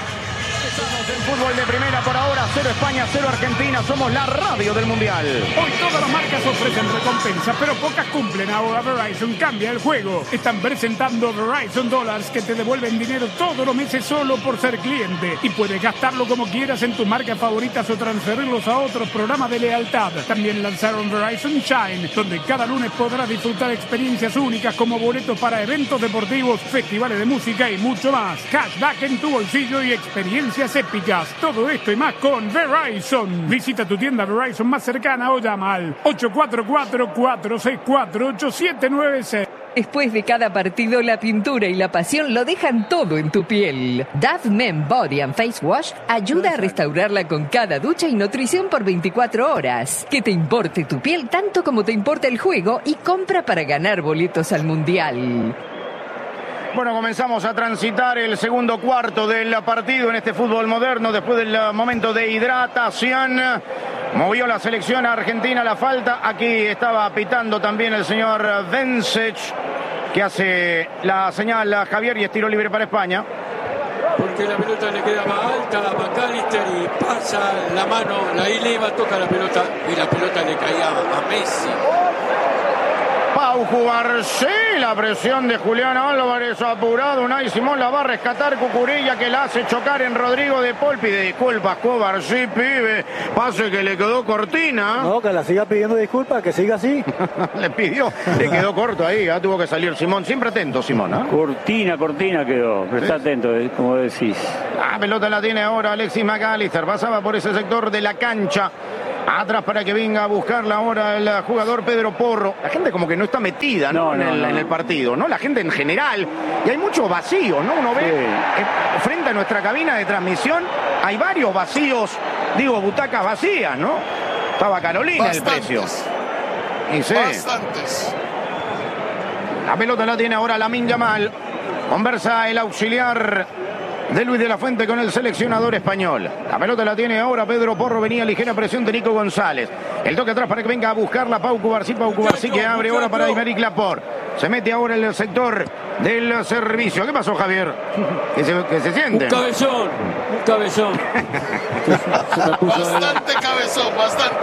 En fútbol de primera por ahora, 0 España, 0 Argentina, somos la radio del Mundial. Hoy todas las marcas ofrecen recompensas, pero pocas cumplen. Ahora Verizon cambia el juego. Están presentando Verizon Dollars que te devuelven dinero todos los meses solo por ser cliente. Y puedes gastarlo como quieras en tus marcas favoritas o transferirlos a otros programas de lealtad. También lanzaron Verizon Shine, donde cada lunes podrás disfrutar experiencias únicas como boletos para eventos deportivos, festivales de música y mucho más. Cashback en tu bolsillo y experiencias épicas. Todo esto y más con Verizon. Visita tu tienda Verizon más cercana o llama al 844-464-8796. Después de cada partido, la pintura y la pasión lo dejan todo en tu piel. Dove Men Body and Face Wash ayuda a restaurarla con cada ducha y nutrición por 24 horas. Que te importe tu piel tanto como te importa el juego y compra para ganar boletos al Mundial. Bueno, comenzamos a transitar el segundo cuarto del partido en este fútbol moderno después del momento de hidratación. Movió la selección argentina la falta. Aquí estaba pitando también el señor Vencech, que hace la señal a Javier y es tiro libre para España. Porque la pelota le queda más alta a McAllister y pasa la mano, la eleva, toca la pelota y la pelota le caía a Messi. Pau Cubarsí, la presión de Julián Álvarez apurado. Unai Simón la va a rescatar Cucurella, que la hace chocar en Rodrigo de Paul. Pide disculpas Cubarsí, pibe. Pase que le quedó cortina. No, que la siga pidiendo disculpas, que siga así. Le pidió, le quedó corto ahí. Tuvo que salir Simón. Siempre atento, Simón. Cortina quedó. Pero está atento, como decís. La pelota la tiene ahora Alexis McAllister. Pasaba por ese sector de la cancha. Atrás para que venga a buscarla ahora el jugador Pedro Porro. La gente como que no está metida, ¿no? En el partido, ¿no? La gente en general. Y hay mucho vacío, ¿no? Uno ve frente a nuestra cabina de transmisión, hay varios vacíos, digo, butacas vacías, ¿no? Estaba Carolina bastantes. El precio. Y sí. Bastantes. La pelota la tiene ahora Lamine Yamal. Conversa el auxiliar de Luis de la Fuente con el seleccionador español. La pelota la tiene ahora Pedro Porro. Venía ligera presión de Nico González. El toque atrás para que venga a buscarla Pau Cubarsí. Pau Cubarsí que abre ahora para Aymeric Laporte. Se mete ahora en el sector del servicio. ¿Qué pasó, Javier? Que se siente. Un cabezón. Bastante cabezón, bastante.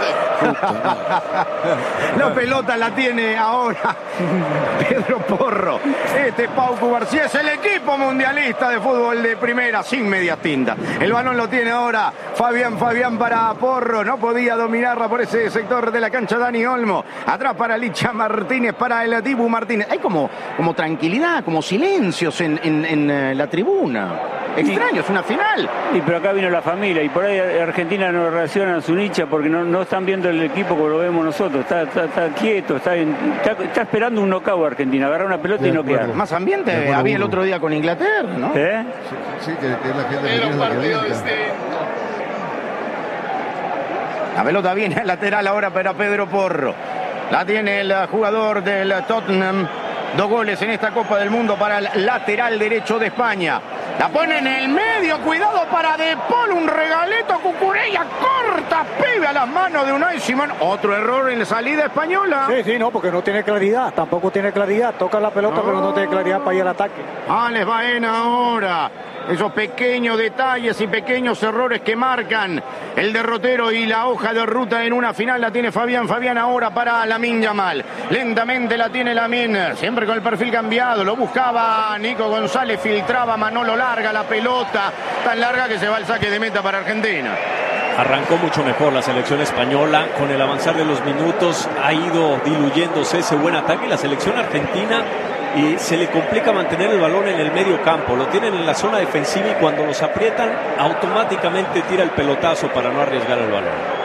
La pelota la tiene ahora Pedro Porro. Este Pau Cubarsí es el equipo mundialista de fútbol de primera sin medias tintas. El balón lo tiene ahora Fabián para Porro. No podía dominarla por ese sector de la cancha Dani Olmo. Atrás para Licha Martínez, para el Dibu Martínez. Hay como tranquilidad, como silencios en la tribuna. Extraño, es una final. Y pero acá vino la familia y por ahí Argentina no reacciona a su nicha porque no están viendo el equipo como lo vemos nosotros. Está quieto, está esperando un knockout Argentina, agarrar una pelota y noquear. Más ambiente había el otro día con Inglaterra, ¿no? Sí, que es la gente Era un partido distinto. La pelota viene al lateral ahora para Pedro Porro. La tiene el jugador del Tottenham. 2 goles en esta Copa del Mundo para el lateral derecho de España. La pone en el medio, cuidado para De Paul, un regalito a Cucurella, corta, pibe a las manos de Unai Simón. Otro error en la salida española. Sí, no, porque no tiene claridad, tampoco tiene claridad, toca la pelota pero no tiene claridad para ir al ataque. Alex Baena ahora. Esos pequeños detalles y pequeños errores que marcan el derrotero y la hoja de ruta en una final la tiene Fabián. Fabián ahora para Lamine Yamal. Lentamente la tiene Lamine, siempre con el perfil cambiado. Lo buscaba Nico González, filtraba Manolo, larga la pelota, tan larga que se va al saque de meta para Argentina. Arrancó mucho mejor la selección española. Con el avanzar de los minutos ha ido diluyéndose ese buen ataque. La selección argentina y se le complica mantener el balón en el medio campo. Lo tienen en la zona defensiva y cuando los aprietan automáticamente tira el pelotazo para no arriesgar el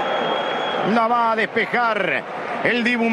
balón. La va a despejar el Dibu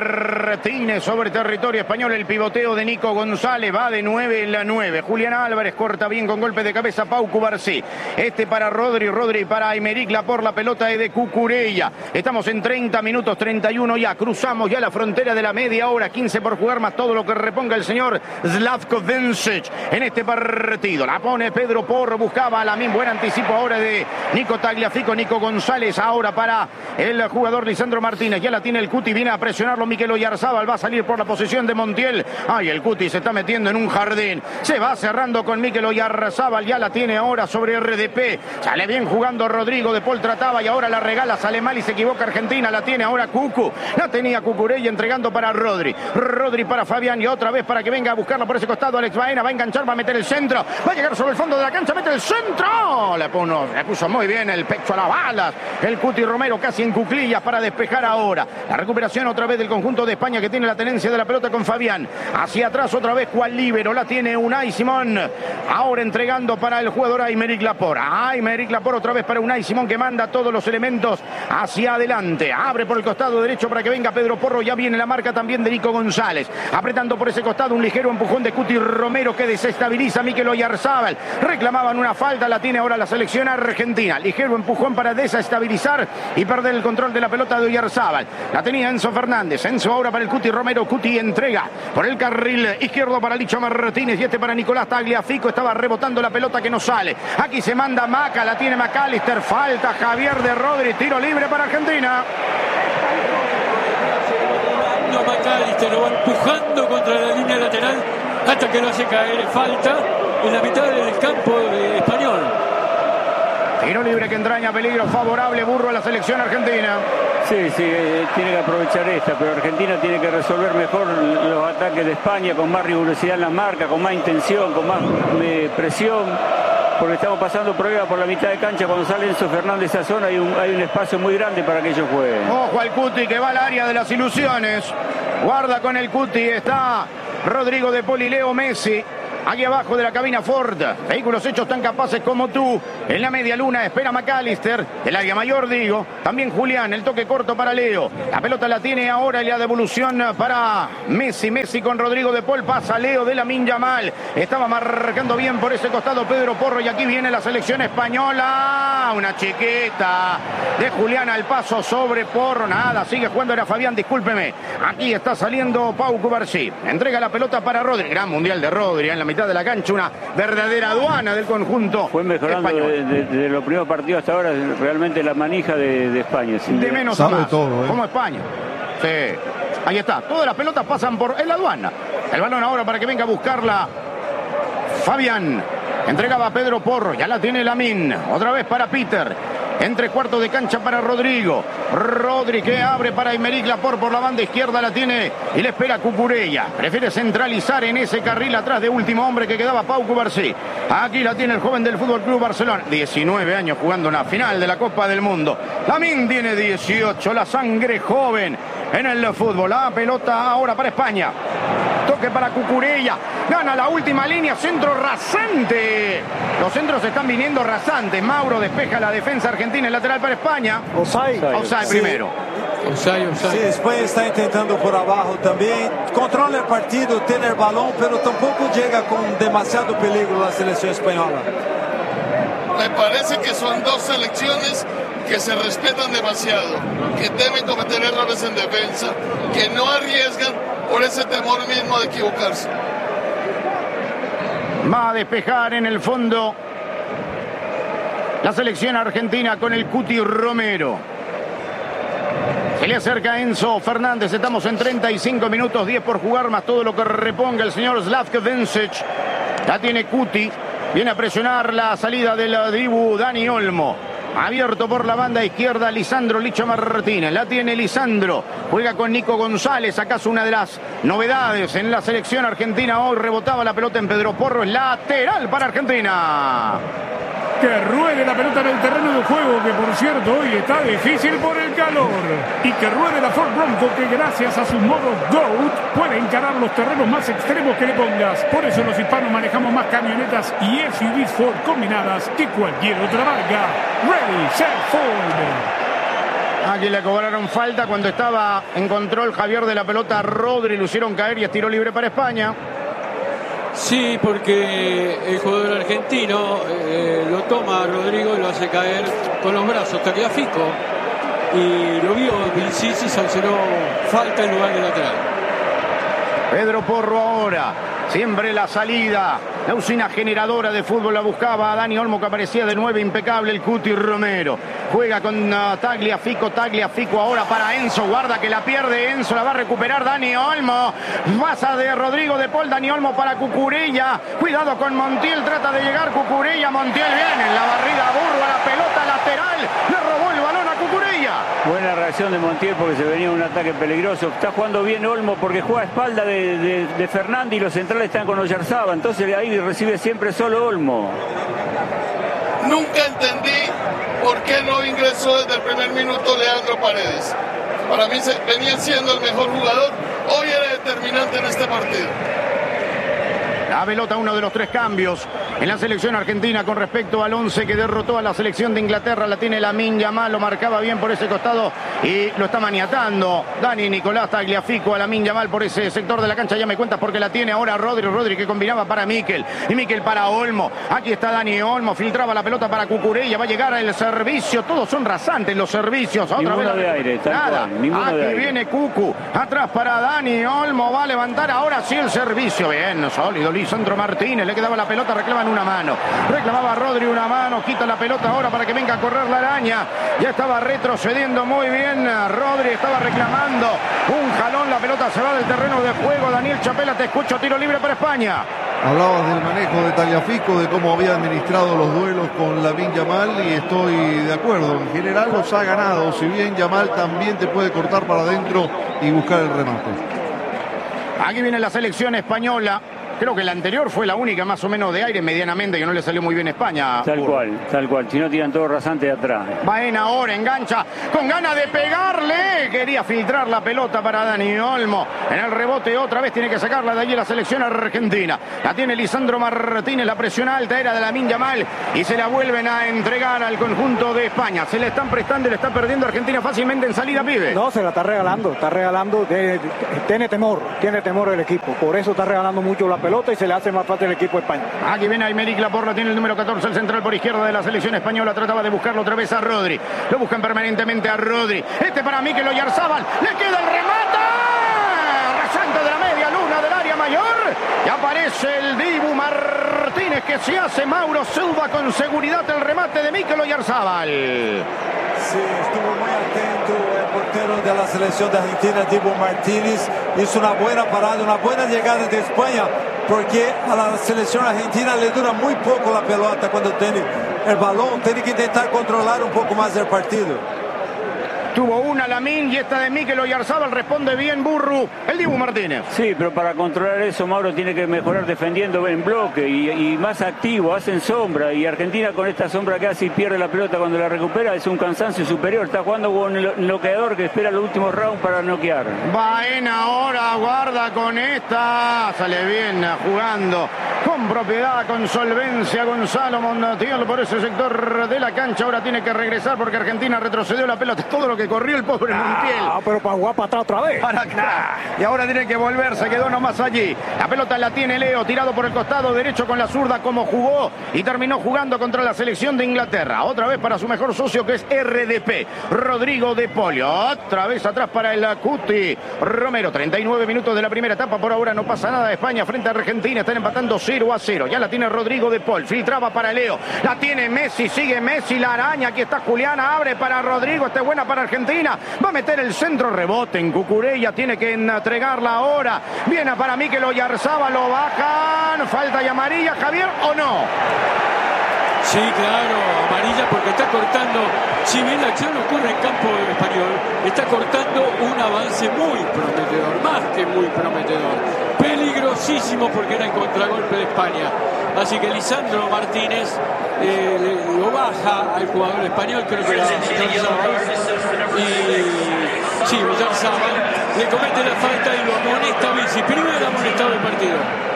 Martínez sobre territorio español. El pivoteo de Nico González va de 9 en la 9. Julián Álvarez corta bien con golpe de cabeza Pau Cubarsí. Este para Rodri para Aymeric Laporte. La pelota es de Cucurella. Estamos en 30 minutos 31 ya. Cruzamos ya la frontera de la media hora. 15 por jugar más todo lo que reponga el señor Slavko Vincic en este partido. La pone Pedro Porro. Buscaba a Lamine. Buen anticipo ahora de Nico Tagliafico. Nico González ahora para el jugador Lisandro Martínez. Ya la tiene el Cuti, viene a presionarlo Mikel Oyarzabal, va a salir por la posición de Montiel. Ay, el Cuti se está metiendo en un jardín. Se va cerrando con Mikel Oyarzabal, ya la tiene ahora sobre RDP. Sale bien jugando Rodrigo, De Paul trataba y ahora la regala, sale mal y se equivoca Argentina. La tiene ahora Cucu, la tenía Cucurella entregando para Rodri. Rodri para Fabián y otra vez para que venga a buscarla por ese costado. Alex Baena va a enganchar, va a meter el centro, va a llegar sobre el fondo de la cancha, mete el centro. Le puso muy bien el pecho a las balas. El Cuti Romero casi en cuclillas para despejar ahora. La recuperación otra vez del conjunto de España que tiene la tenencia de la pelota con Fabián. Hacia atrás otra vez cual líbero. La tiene Unai Simón. Ahora entregando para el jugador Aymeric Laporte. Aymeric Laporte otra vez para Unai Simón que manda todos los elementos hacia adelante. Abre por el costado derecho para que venga Pedro Porro. Ya viene la marca también de Nico González. Apretando por ese costado un ligero empujón de Cuti Romero que desestabiliza a Mikel Oyarzabal. Reclamaban una falta. La tiene ahora la selección argentina. Ligero empujón para desestabilizar y perder el control de la pelota de Oyarzabal. La tenía Enzo Fernández. Enzo ahora para el Cuti Romero. Cuti entrega por el carril izquierdo para Licho Martínez y este para Nicolás Tagliafico. Estaba rebotando la pelota que no sale. Aquí se manda Maca. La tiene McAllister. Falta Javier de Rodri. Tiro libre para Argentina. No, McAllister lo va empujando contra la línea lateral hasta que lo hace caer. Falta en la mitad del campo español. Tiro libre que entraña peligro favorable. Burro a la selección argentina. Sí, tiene que aprovechar esta, pero Argentina tiene que resolver mejor los ataques de España con más rigurosidad en la marca, con más intención, con más presión, porque estamos pasando prueba por la mitad de cancha. Cuando sale Enzo Fernández a esa zona hay un espacio muy grande para que ellos jueguen. Ojo al Cuti que va al área de las ilusiones. Guarda con el Cuti, está Rodrigo De Paul y Leo Messi. Aquí abajo de la cabina Ford, vehículos hechos tan capaces como tú. En la media luna espera McAllister, el área mayor digo. También Julián, el toque corto para Leo. La pelota la tiene ahora y la devolución para Messi. Messi con Rodrigo De Paul, pasa Leo de Lamine Yamal. Estaba marcando bien por ese costado Pedro Porro y aquí viene la selección española. Una chiqueta de Julián al paso sobre Porro. Nada, sigue jugando, era Fabián, discúlpeme. Aquí está saliendo Pau Cubarsí. Entrega la pelota para Rodri. Gran mundial de Rodri en la mitad de la cancha, una verdadera aduana del conjunto. Fue mejorando de los primeros partidos hasta ahora, realmente la manija de España. De menos a más, como España. Sí, ahí está. Todas las pelotas pasan por la aduana. El balón ahora para que venga a buscarla Fabián. Entregaba a Pedro Porro, ya la tiene Lamine. Otra vez para Peter. Entre cuartos de cancha para Rodrigo. Rodri que abre para Aymeric Laporte por la banda izquierda, la tiene y le espera Cucurella. Prefiere centralizar en ese carril atrás de último hombre que quedaba Pau Cubarsí. Aquí la tiene el joven del Fútbol Club Barcelona. 19 años jugando una final de la Copa del Mundo. Lamine tiene 18, la sangre joven en el fútbol. La pelota ahora para España. Toque para Cucurella. Gana la última línea, centro rasante. Los centros están viniendo rasantes. Mauro despeja la defensa argentina, el lateral para España. Offside primero. Offside. Sí, España está intentando por abajo también. Controla el partido, tiene el balón, pero tampoco llega con demasiado peligro la selección española. Me parece que son dos selecciones que se respetan demasiado, que temen cometer errores en defensa, que no arriesgan por ese temor mismo de equivocarse. Va a despejar en el fondo la selección argentina con el Cuti Romero. Se le acerca Enzo Fernández. Estamos en 35 minutos, 10 por jugar, más todo lo que reponga el señor Slavko Vincic. La tiene Cuti. Viene a presionar la salida del Dibu Dani Olmo. Abierto por la banda izquierda Lisandro Licha Martínez. La tiene Lisandro. Juega con Nico González. Acaso una de las novedades en la selección argentina. Hoy rebotaba la pelota en Pedro Porro. Es lateral para Argentina. Que ruede la pelota en el terreno de juego, que por cierto hoy está difícil por el calor. Y que ruede la Ford Bronco, que gracias a su modo GOAT puede encarar los terrenos más extremos que le pongas. Por eso los hispanos manejamos más camionetas y SUVs Ford combinadas que cualquier otra marca. Ready, set, Ford. Aquí le cobraron falta cuando estaba en control Javier de la pelota. Rodri lo hicieron caer y es tiro libre para España. Sí, porque el jugador argentino lo toma a Rodrigo y lo hace caer con los brazos Tagliafico. Y lo vio Vincic y sancionó falta en lugar de lateral. Pedro Porro ahora. Siempre la salida. La usina generadora de fútbol la buscaba a Dani Olmo, que aparecía de 9 impecable el Cuti Romero. Juega con Tagliafico. Tagliafico ahora para Enzo. Guarda que la pierde Enzo. La va a recuperar Dani Olmo. Pasa de Rodrigo de Paul. Dani Olmo para Cucurella. Cuidado con Montiel. Trata de llegar Cucurella. Montiel viene en la barrida. Burro a la pelota lateral. Le robó el balón a Cucurella. Buena reacción de Montiel porque se venía un ataque peligroso. Está jugando bien Olmo porque juega a espalda de Fernández y los centrales están con Oyarzaba. Entonces ahí recibe siempre solo Olmo. Nunca entendí por qué no ingresó desde el primer minuto Leandro Paredes. Para mí venía siendo el mejor jugador. Hoy era determinante en este partido. La pelota, uno de los 3 cambios en la selección argentina con respecto al 11 que derrotó a la selección de Inglaterra. La tiene Lamine Yamal, lo marcaba bien por ese costado y lo está maniatando Dani Nicolás Tagliafico a Lamine Yamal por ese sector de la cancha. Ya me cuentas porque la tiene ahora Rodri que combinaba para Mikel y Mikel para Olmo. Aquí está Dani Olmo, filtraba la pelota para Cucurella, va a llegar el servicio. Todos son rasantes los servicios. Otra ninguno vez de aire, nada. Aquí de viene Cucu, atrás para Dani Olmo, va a levantar ahora sí el servicio. Bien, sólido Lisandro Martínez, le quedaba la pelota, reclaman una mano. Reclamaba Rodri una mano, quita la pelota ahora para que venga a correr la araña. Ya estaba retrocediendo muy bien Rodri, estaba reclamando un jalón, la pelota se va del terreno de juego. Daniel Chapela, te escucho, tiro libre para España. Hablabas del manejo de Tagliafico, de cómo había administrado los duelos con Lamine Yamal y estoy de acuerdo. En general los ha ganado, si bien Yamal también te puede cortar para adentro y buscar el remate. Aquí viene la selección española. Creo que la anterior fue la única más o menos de aire medianamente que no le salió muy bien a España. Tal cual. Si no tiran todo rasante de atrás. Baena ahora, engancha, con ganas de pegarle. Quería filtrar la pelota para Dani Olmo. En el rebote otra vez tiene que sacarla de allí la selección argentina. La tiene Lisandro Martínez, la presión alta era de Lamine Yamal. Y se la vuelven a entregar al conjunto de España. Se le están prestando y le está perdiendo Argentina fácilmente en salida, pibe. No, se la está regalando. Tiene temor el equipo. Por eso está regalando mucho la pelota y se le hace más fácil el equipo de España. Aquí viene Aymeric Laporte, tiene el número 14, el central por izquierda de la selección española. Trataba de buscarlo otra vez a Rodri. Lo buscan permanentemente a Rodri. Este para Mikel Oyarzabal. Le queda el remate. Rasante de la media luna del área mayor. Y aparece el Dibu Martínez que se hace Mauro Silva con seguridad el remate de Mikel Oyarzabal. Sí, estuvo muy atento el portero de la selección de Argentina, Dibu Martínez. Hizo una buena parada, una buena llegada de España, porque a la selección argentina le dura muy poco la pelota cuando tiene el balón. Tiene que intentar controlar un poco más el partido. Tuvo una Lamine y esta de Mikel Oyarzabal. Responde bien Burru, el Dibu Martínez. Sí, pero para controlar eso Mauro tiene que mejorar defendiendo en bloque y más activo, hacen sombra. Y Argentina con esta sombra que hace y pierde la pelota cuando la recupera es un cansancio superior. Está jugando con el noqueador que espera los últimos rounds para noquear. Baena ahora, guarda con esta. Sale bien jugando con propiedad, con solvencia. Gonzalo Montiel por ese sector de la cancha. Ahora tiene que regresar porque Argentina retrocedió la pelota. Todo lo que corrió el pobre Montiel. Pero para jugar para atrás otra vez. Para acá. Y ahora tiene que volver. Se quedó nomás allí. La pelota la tiene Leo, tirado por el costado derecho con la zurda como jugó y terminó jugando contra la selección de Inglaterra. Otra vez para su mejor socio que es RDP, Rodrigo de Polio. Otra vez atrás para el Cuti Romero. 39 minutos de la primera etapa. Por ahora no pasa nada. España frente a Argentina. Están empatando 0-0. Ya la tiene Rodrigo de Paul. Filtraba para Leo. La tiene Messi. Sigue Messi. La araña. Aquí está Juliana. Abre para Rodrigo. Esta es buena para Argentina. Va a meter el centro. Rebote en Cucurella. Tiene que entregarla ahora. Viene para Mikel Oyarzabal. Lo bajan. Falta y amarilla. Javier, ¿o no? Sí, claro, amarilla porque está cortando, si bien la acción ocurre en campo español, está cortando un avance muy prometedor, más que muy prometedor, peligrosísimo porque era el contragolpe de España. Así que Lisandro Martínez lo baja al jugador español, creo que era Oyarzabal, y sí, Oyarzabal le comete la falta y lo amonesta Vichy, primer amonestado del partido.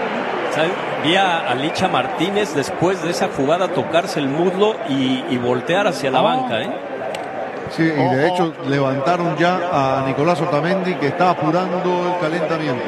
Vi a Licha Martínez después de esa jugada tocarse el muslo y voltear hacia la banca, ¿eh? Sí, y de hecho levantaron ya a Nicolás Otamendi que está apurando el calentamiento.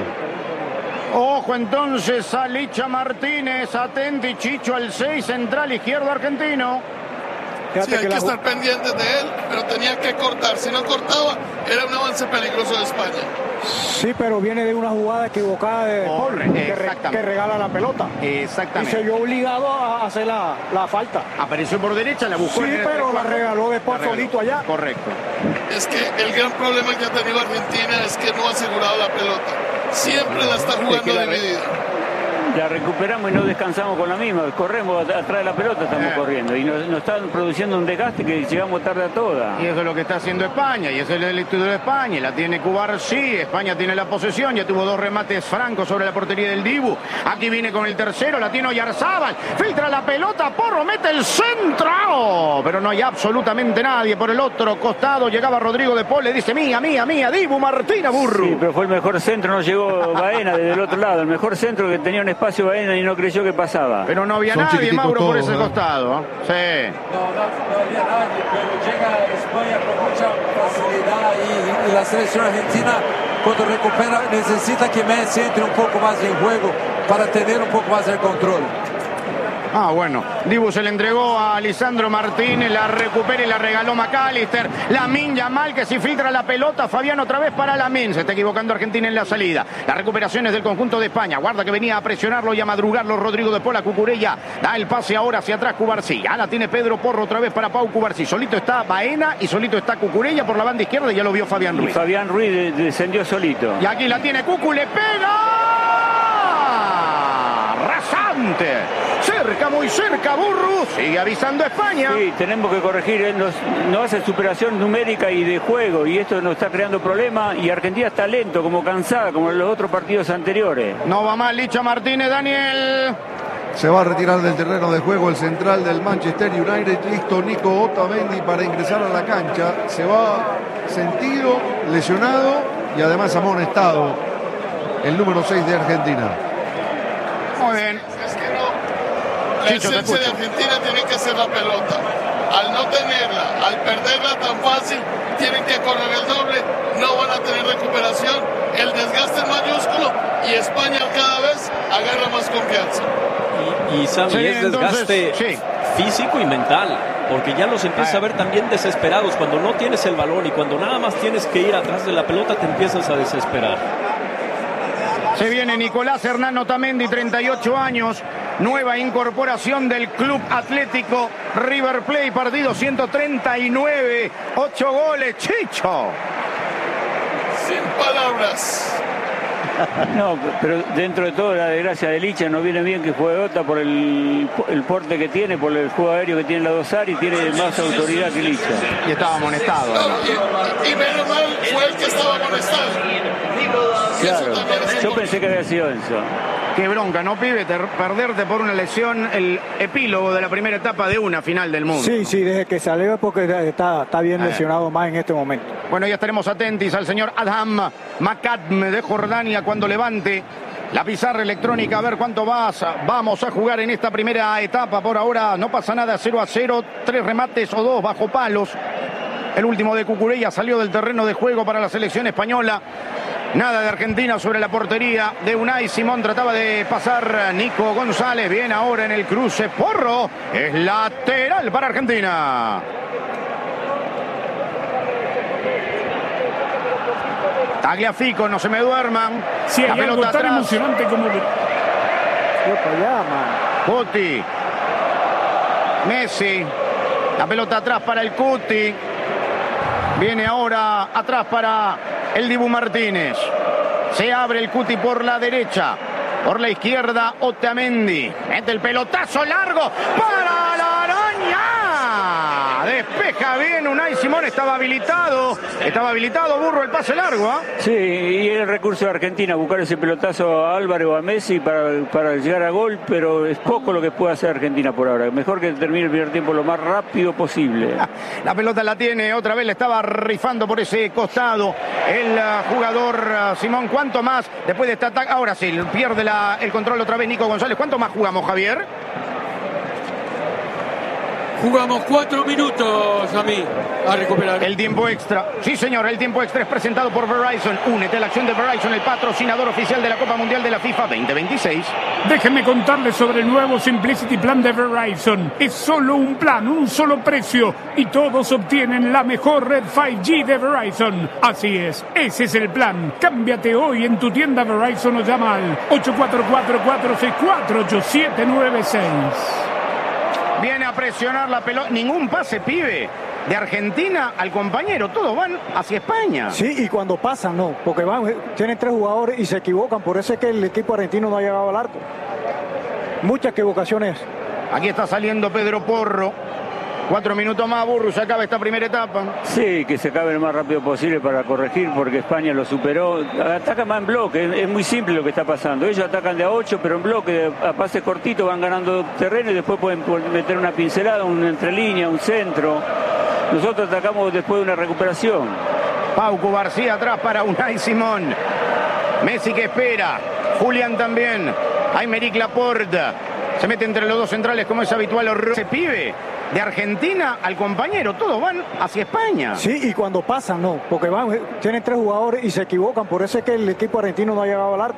Ojo entonces a Licha Martínez, atenti Chicho al 6, central izquierdo argentino. Sí, hay que estar pendientes de él, pero tenía que cortar. Si no cortaba, era un avance peligroso de España. Sí, pero viene de una jugada equivocada de Paul, que regala la pelota. Exactamente. Y se vio obligado a hacer la falta. Apareció por derecha, la buscó. Sí, pero la regaló después solito allá. Correcto. Es que el gran problema que ha tenido Argentina es que no ha asegurado la pelota. Siempre la está jugando dividida. La recuperamos y no descansamos con la misma. Corremos atrás de la pelota, estamos corriendo. Y nos están produciendo un desgaste que llegamos tarde a toda. Y eso es lo que está haciendo España. Y ese es el estudio de España. La tiene Cubarsí. España tiene la posesión. Ya tuvo 2 remates francos sobre la portería del Dibu. Aquí viene con el tercero. La tiene Oyarzabal. Filtra la pelota. Porro mete el centro. Pero no hay absolutamente nadie. Por el otro costado llegaba Rodrigo de Paul. Le dice mía, mía, mía. Dibu Martina Burru. Sí, pero fue el mejor centro. No llegó Baena desde el otro lado. El mejor centro que tenía un espacio Baena y no creyó que pasaba. Pero no había nadie, Mauro, por ese costado. Sí. No había nadie, pero llega España con mucha facilidad y la selección argentina cuando recupera necesita que Messi entre un poco más en juego para tener un poco más el control. Ah, bueno. Dibu se le entregó a Lisandro Martínez, la recupera y la regaló McAllister. Lamine Yamal que si filtra la pelota, Fabián otra vez para Lamine. Se está equivocando Argentina en la salida. Las recuperaciones del conjunto de España. Guarda que venía a presionarlo y a madrugarlo Rodrigo de Paul a Cucurella. Da el pase ahora hacia atrás Cubarsí. Ya la tiene Pedro Porro otra vez para Pau Cubarsí. Solito está Baena y solito está Cucurella por la banda izquierda y ya lo vio Fabián Ruiz. Y Fabián Ruiz descendió solito. Y aquí la tiene Cucu, le pega. Rasante. Cerca, muy cerca, Burru. Sigue avisando España. Sí, tenemos que corregir. No hace superación numérica y de juego. Y esto nos está creando problemas. Y Argentina está lento, como cansada, como en los otros partidos anteriores. No va mal Licha Martínez, Daniel. Se va a retirar del terreno de juego el central del Manchester United. Listo Nico Otamendi para ingresar a la cancha. Se va sentido, lesionado y además amonestado el número 6 de Argentina. Muy bien. Es que no. La esencia de Argentina tiene que ser la pelota. Al no tenerla, al perderla tan fácil, tienen que correr el doble, no van a tener recuperación, el desgaste es mayúsculo y España cada vez agarra más confianza. Y Sammy, es desgaste físico y mental, porque ya los empiezas a ver también desesperados cuando no tienes el balón y cuando nada más tienes que ir atrás de la pelota te empiezas a desesperar. Se viene Nicolás Hernán Otamendi, 38 años, nueva incorporación del Club Atlético River Plate, partido 139, 8 goles, Chicho. Sin palabras. No, pero dentro de todo la desgracia de Licha no viene bien que juegue Ota por el porte que tiene, por el juego aéreo que tiene la Dosari, tiene más autoridad que Licha. Y estaba amonestado. Y menos mal fue el que estaba amonestado. Claro, yo pensé que había sido eso. Qué bronca, ¿no, pibe? Perderte por una lesión, el epílogo de la primera etapa de una final del mundo. Sí, desde que salió porque está bien lesionado más en este momento. Bueno, ya estaremos atentos al señor Adham Makadm de Jordania cuando levante la pizarra electrónica a ver cuánto vamos a jugar en esta primera etapa. Por ahora no pasa nada, 0-0, 3 remates o 2 bajo palos. El último de Cucurella salió del terreno de juego para la selección española. Nada de Argentina sobre la portería de Unai Simón. Trataba de pasar Nico González. Bien ahora en el cruce. Porro. Es lateral para Argentina. Tagliafico, no se me duerman. Sí, la hay pelota algo tan atrás. Emocionante como... Cuti. Messi. La pelota atrás para el Cuti. Viene ahora atrás para el Dibu Martínez. Se abre el Cuti por la derecha. Por la izquierda, Otamendi. Mete el pelotazo largo para la araña. Despeja bien Unai Simón. Estaba habilitado. Burro, el pase largo. Sí, y el recurso de Argentina, buscar ese pelotazo a Álvarez o a Messi para llegar a gol, pero es poco lo que puede hacer Argentina por ahora. Mejor que termine el primer tiempo lo más rápido posible. La pelota la tiene, otra vez le estaba rifando por ese costado el jugador Simón. ¿Cuánto más después de este ataque? Ahora sí, pierde el control otra vez Nico González. ¿Cuánto más jugamos, Javier? Jugamos 4 minutos a recuperar. El tiempo extra. Sí, señor, el tiempo extra es presentado por Verizon. Únete a la acción de Verizon, el patrocinador oficial de la Copa Mundial de la FIFA 2026. Déjenme contarles sobre el nuevo Simplicity Plan de Verizon. Es solo un plan, un solo precio. Y todos obtienen la mejor red 5G de Verizon. Así es, ese es el plan. Cámbiate hoy en tu tienda Verizon o llama al 844-464-8796. Viene a presionar la pelota. Ningún pase, pibe, de Argentina al compañero. Todos van hacia España. Sí, y cuando pasan, no. Porque tienen 3 jugadores y se equivocan. Por eso es que el equipo argentino no ha llegado al arco. Muchas equivocaciones. Aquí está saliendo Pedro Porro. 4 minutos más, Burro, se acaba esta primera etapa. Sí, que se acabe lo más rápido posible para corregir, porque España lo superó. Ataca más en bloque, es muy simple lo que está pasando. Ellos atacan de a 8, pero en bloque, a pases cortitos van ganando terreno y después pueden meter una pincelada, una entrelínea, un centro. Nosotros atacamos después de una recuperación. Pauco García atrás para Unai Simón. Messi que espera. Julián también. Aymeric Laporte. Se mete entre los dos centrales como es habitual. Se pibe de Argentina al compañero. Todos van hacia España. Sí, y cuando pasan, no. Porque tienen 3 jugadores y se equivocan. Por eso es que el equipo argentino no ha llegado al arco.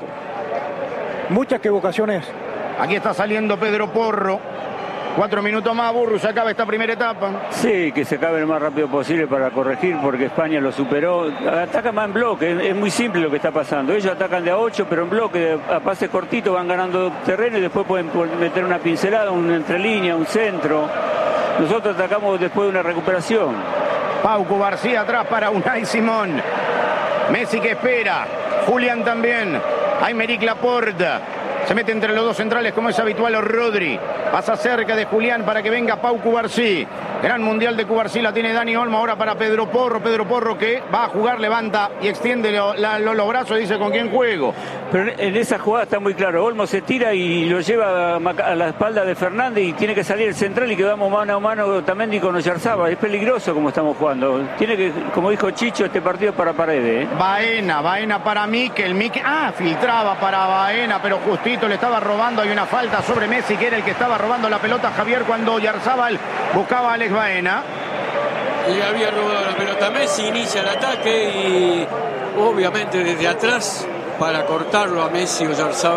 Muchas equivocaciones. Aquí está saliendo Pedro Porro. 4 minutos más, Burro, se acaba esta primera etapa. Sí, que se acabe lo más rápido posible para corregir, porque España lo superó. Ataca más en bloque, es muy simple lo que está pasando. Ellos atacan de a 8, pero en bloque, a pases cortitos van ganando terreno y después pueden meter una pincelada, una entrelínea, un centro. Nosotros atacamos después de una recuperación. Pauco García atrás para Unai Simón. Messi que espera. Julián también. Aymeric Laporte. Se mete entre los dos centrales como es habitual Rodri. Pasa cerca de Julián para que venga Pau Cubarsí. Gran mundial de Cubarsí la tiene Dani Olmo ahora para Pedro Porro. Pedro Porro que va a jugar, levanta y extiende los brazos y dice con quién juego. Pero en esa jugada está muy claro. Olmo se tira y lo lleva a la espalda de Fernández y tiene que salir el central y quedamos mano a mano Otamendi con Oyarzabal. Es peligroso como estamos jugando. Tiene que, como dijo Chicho, este partido es para Paredes. Baena para Mikel. Filtraba para Baena, pero justito le estaba robando. Hay una falta sobre Messi, que era el que estaba robando la pelota, Javier, cuando Oyarzabal buscaba a Alex Baena. Le había robado la pelota a Messi, inicia el ataque y obviamente desde atrás para cortarlo a Messi. Oyarzabal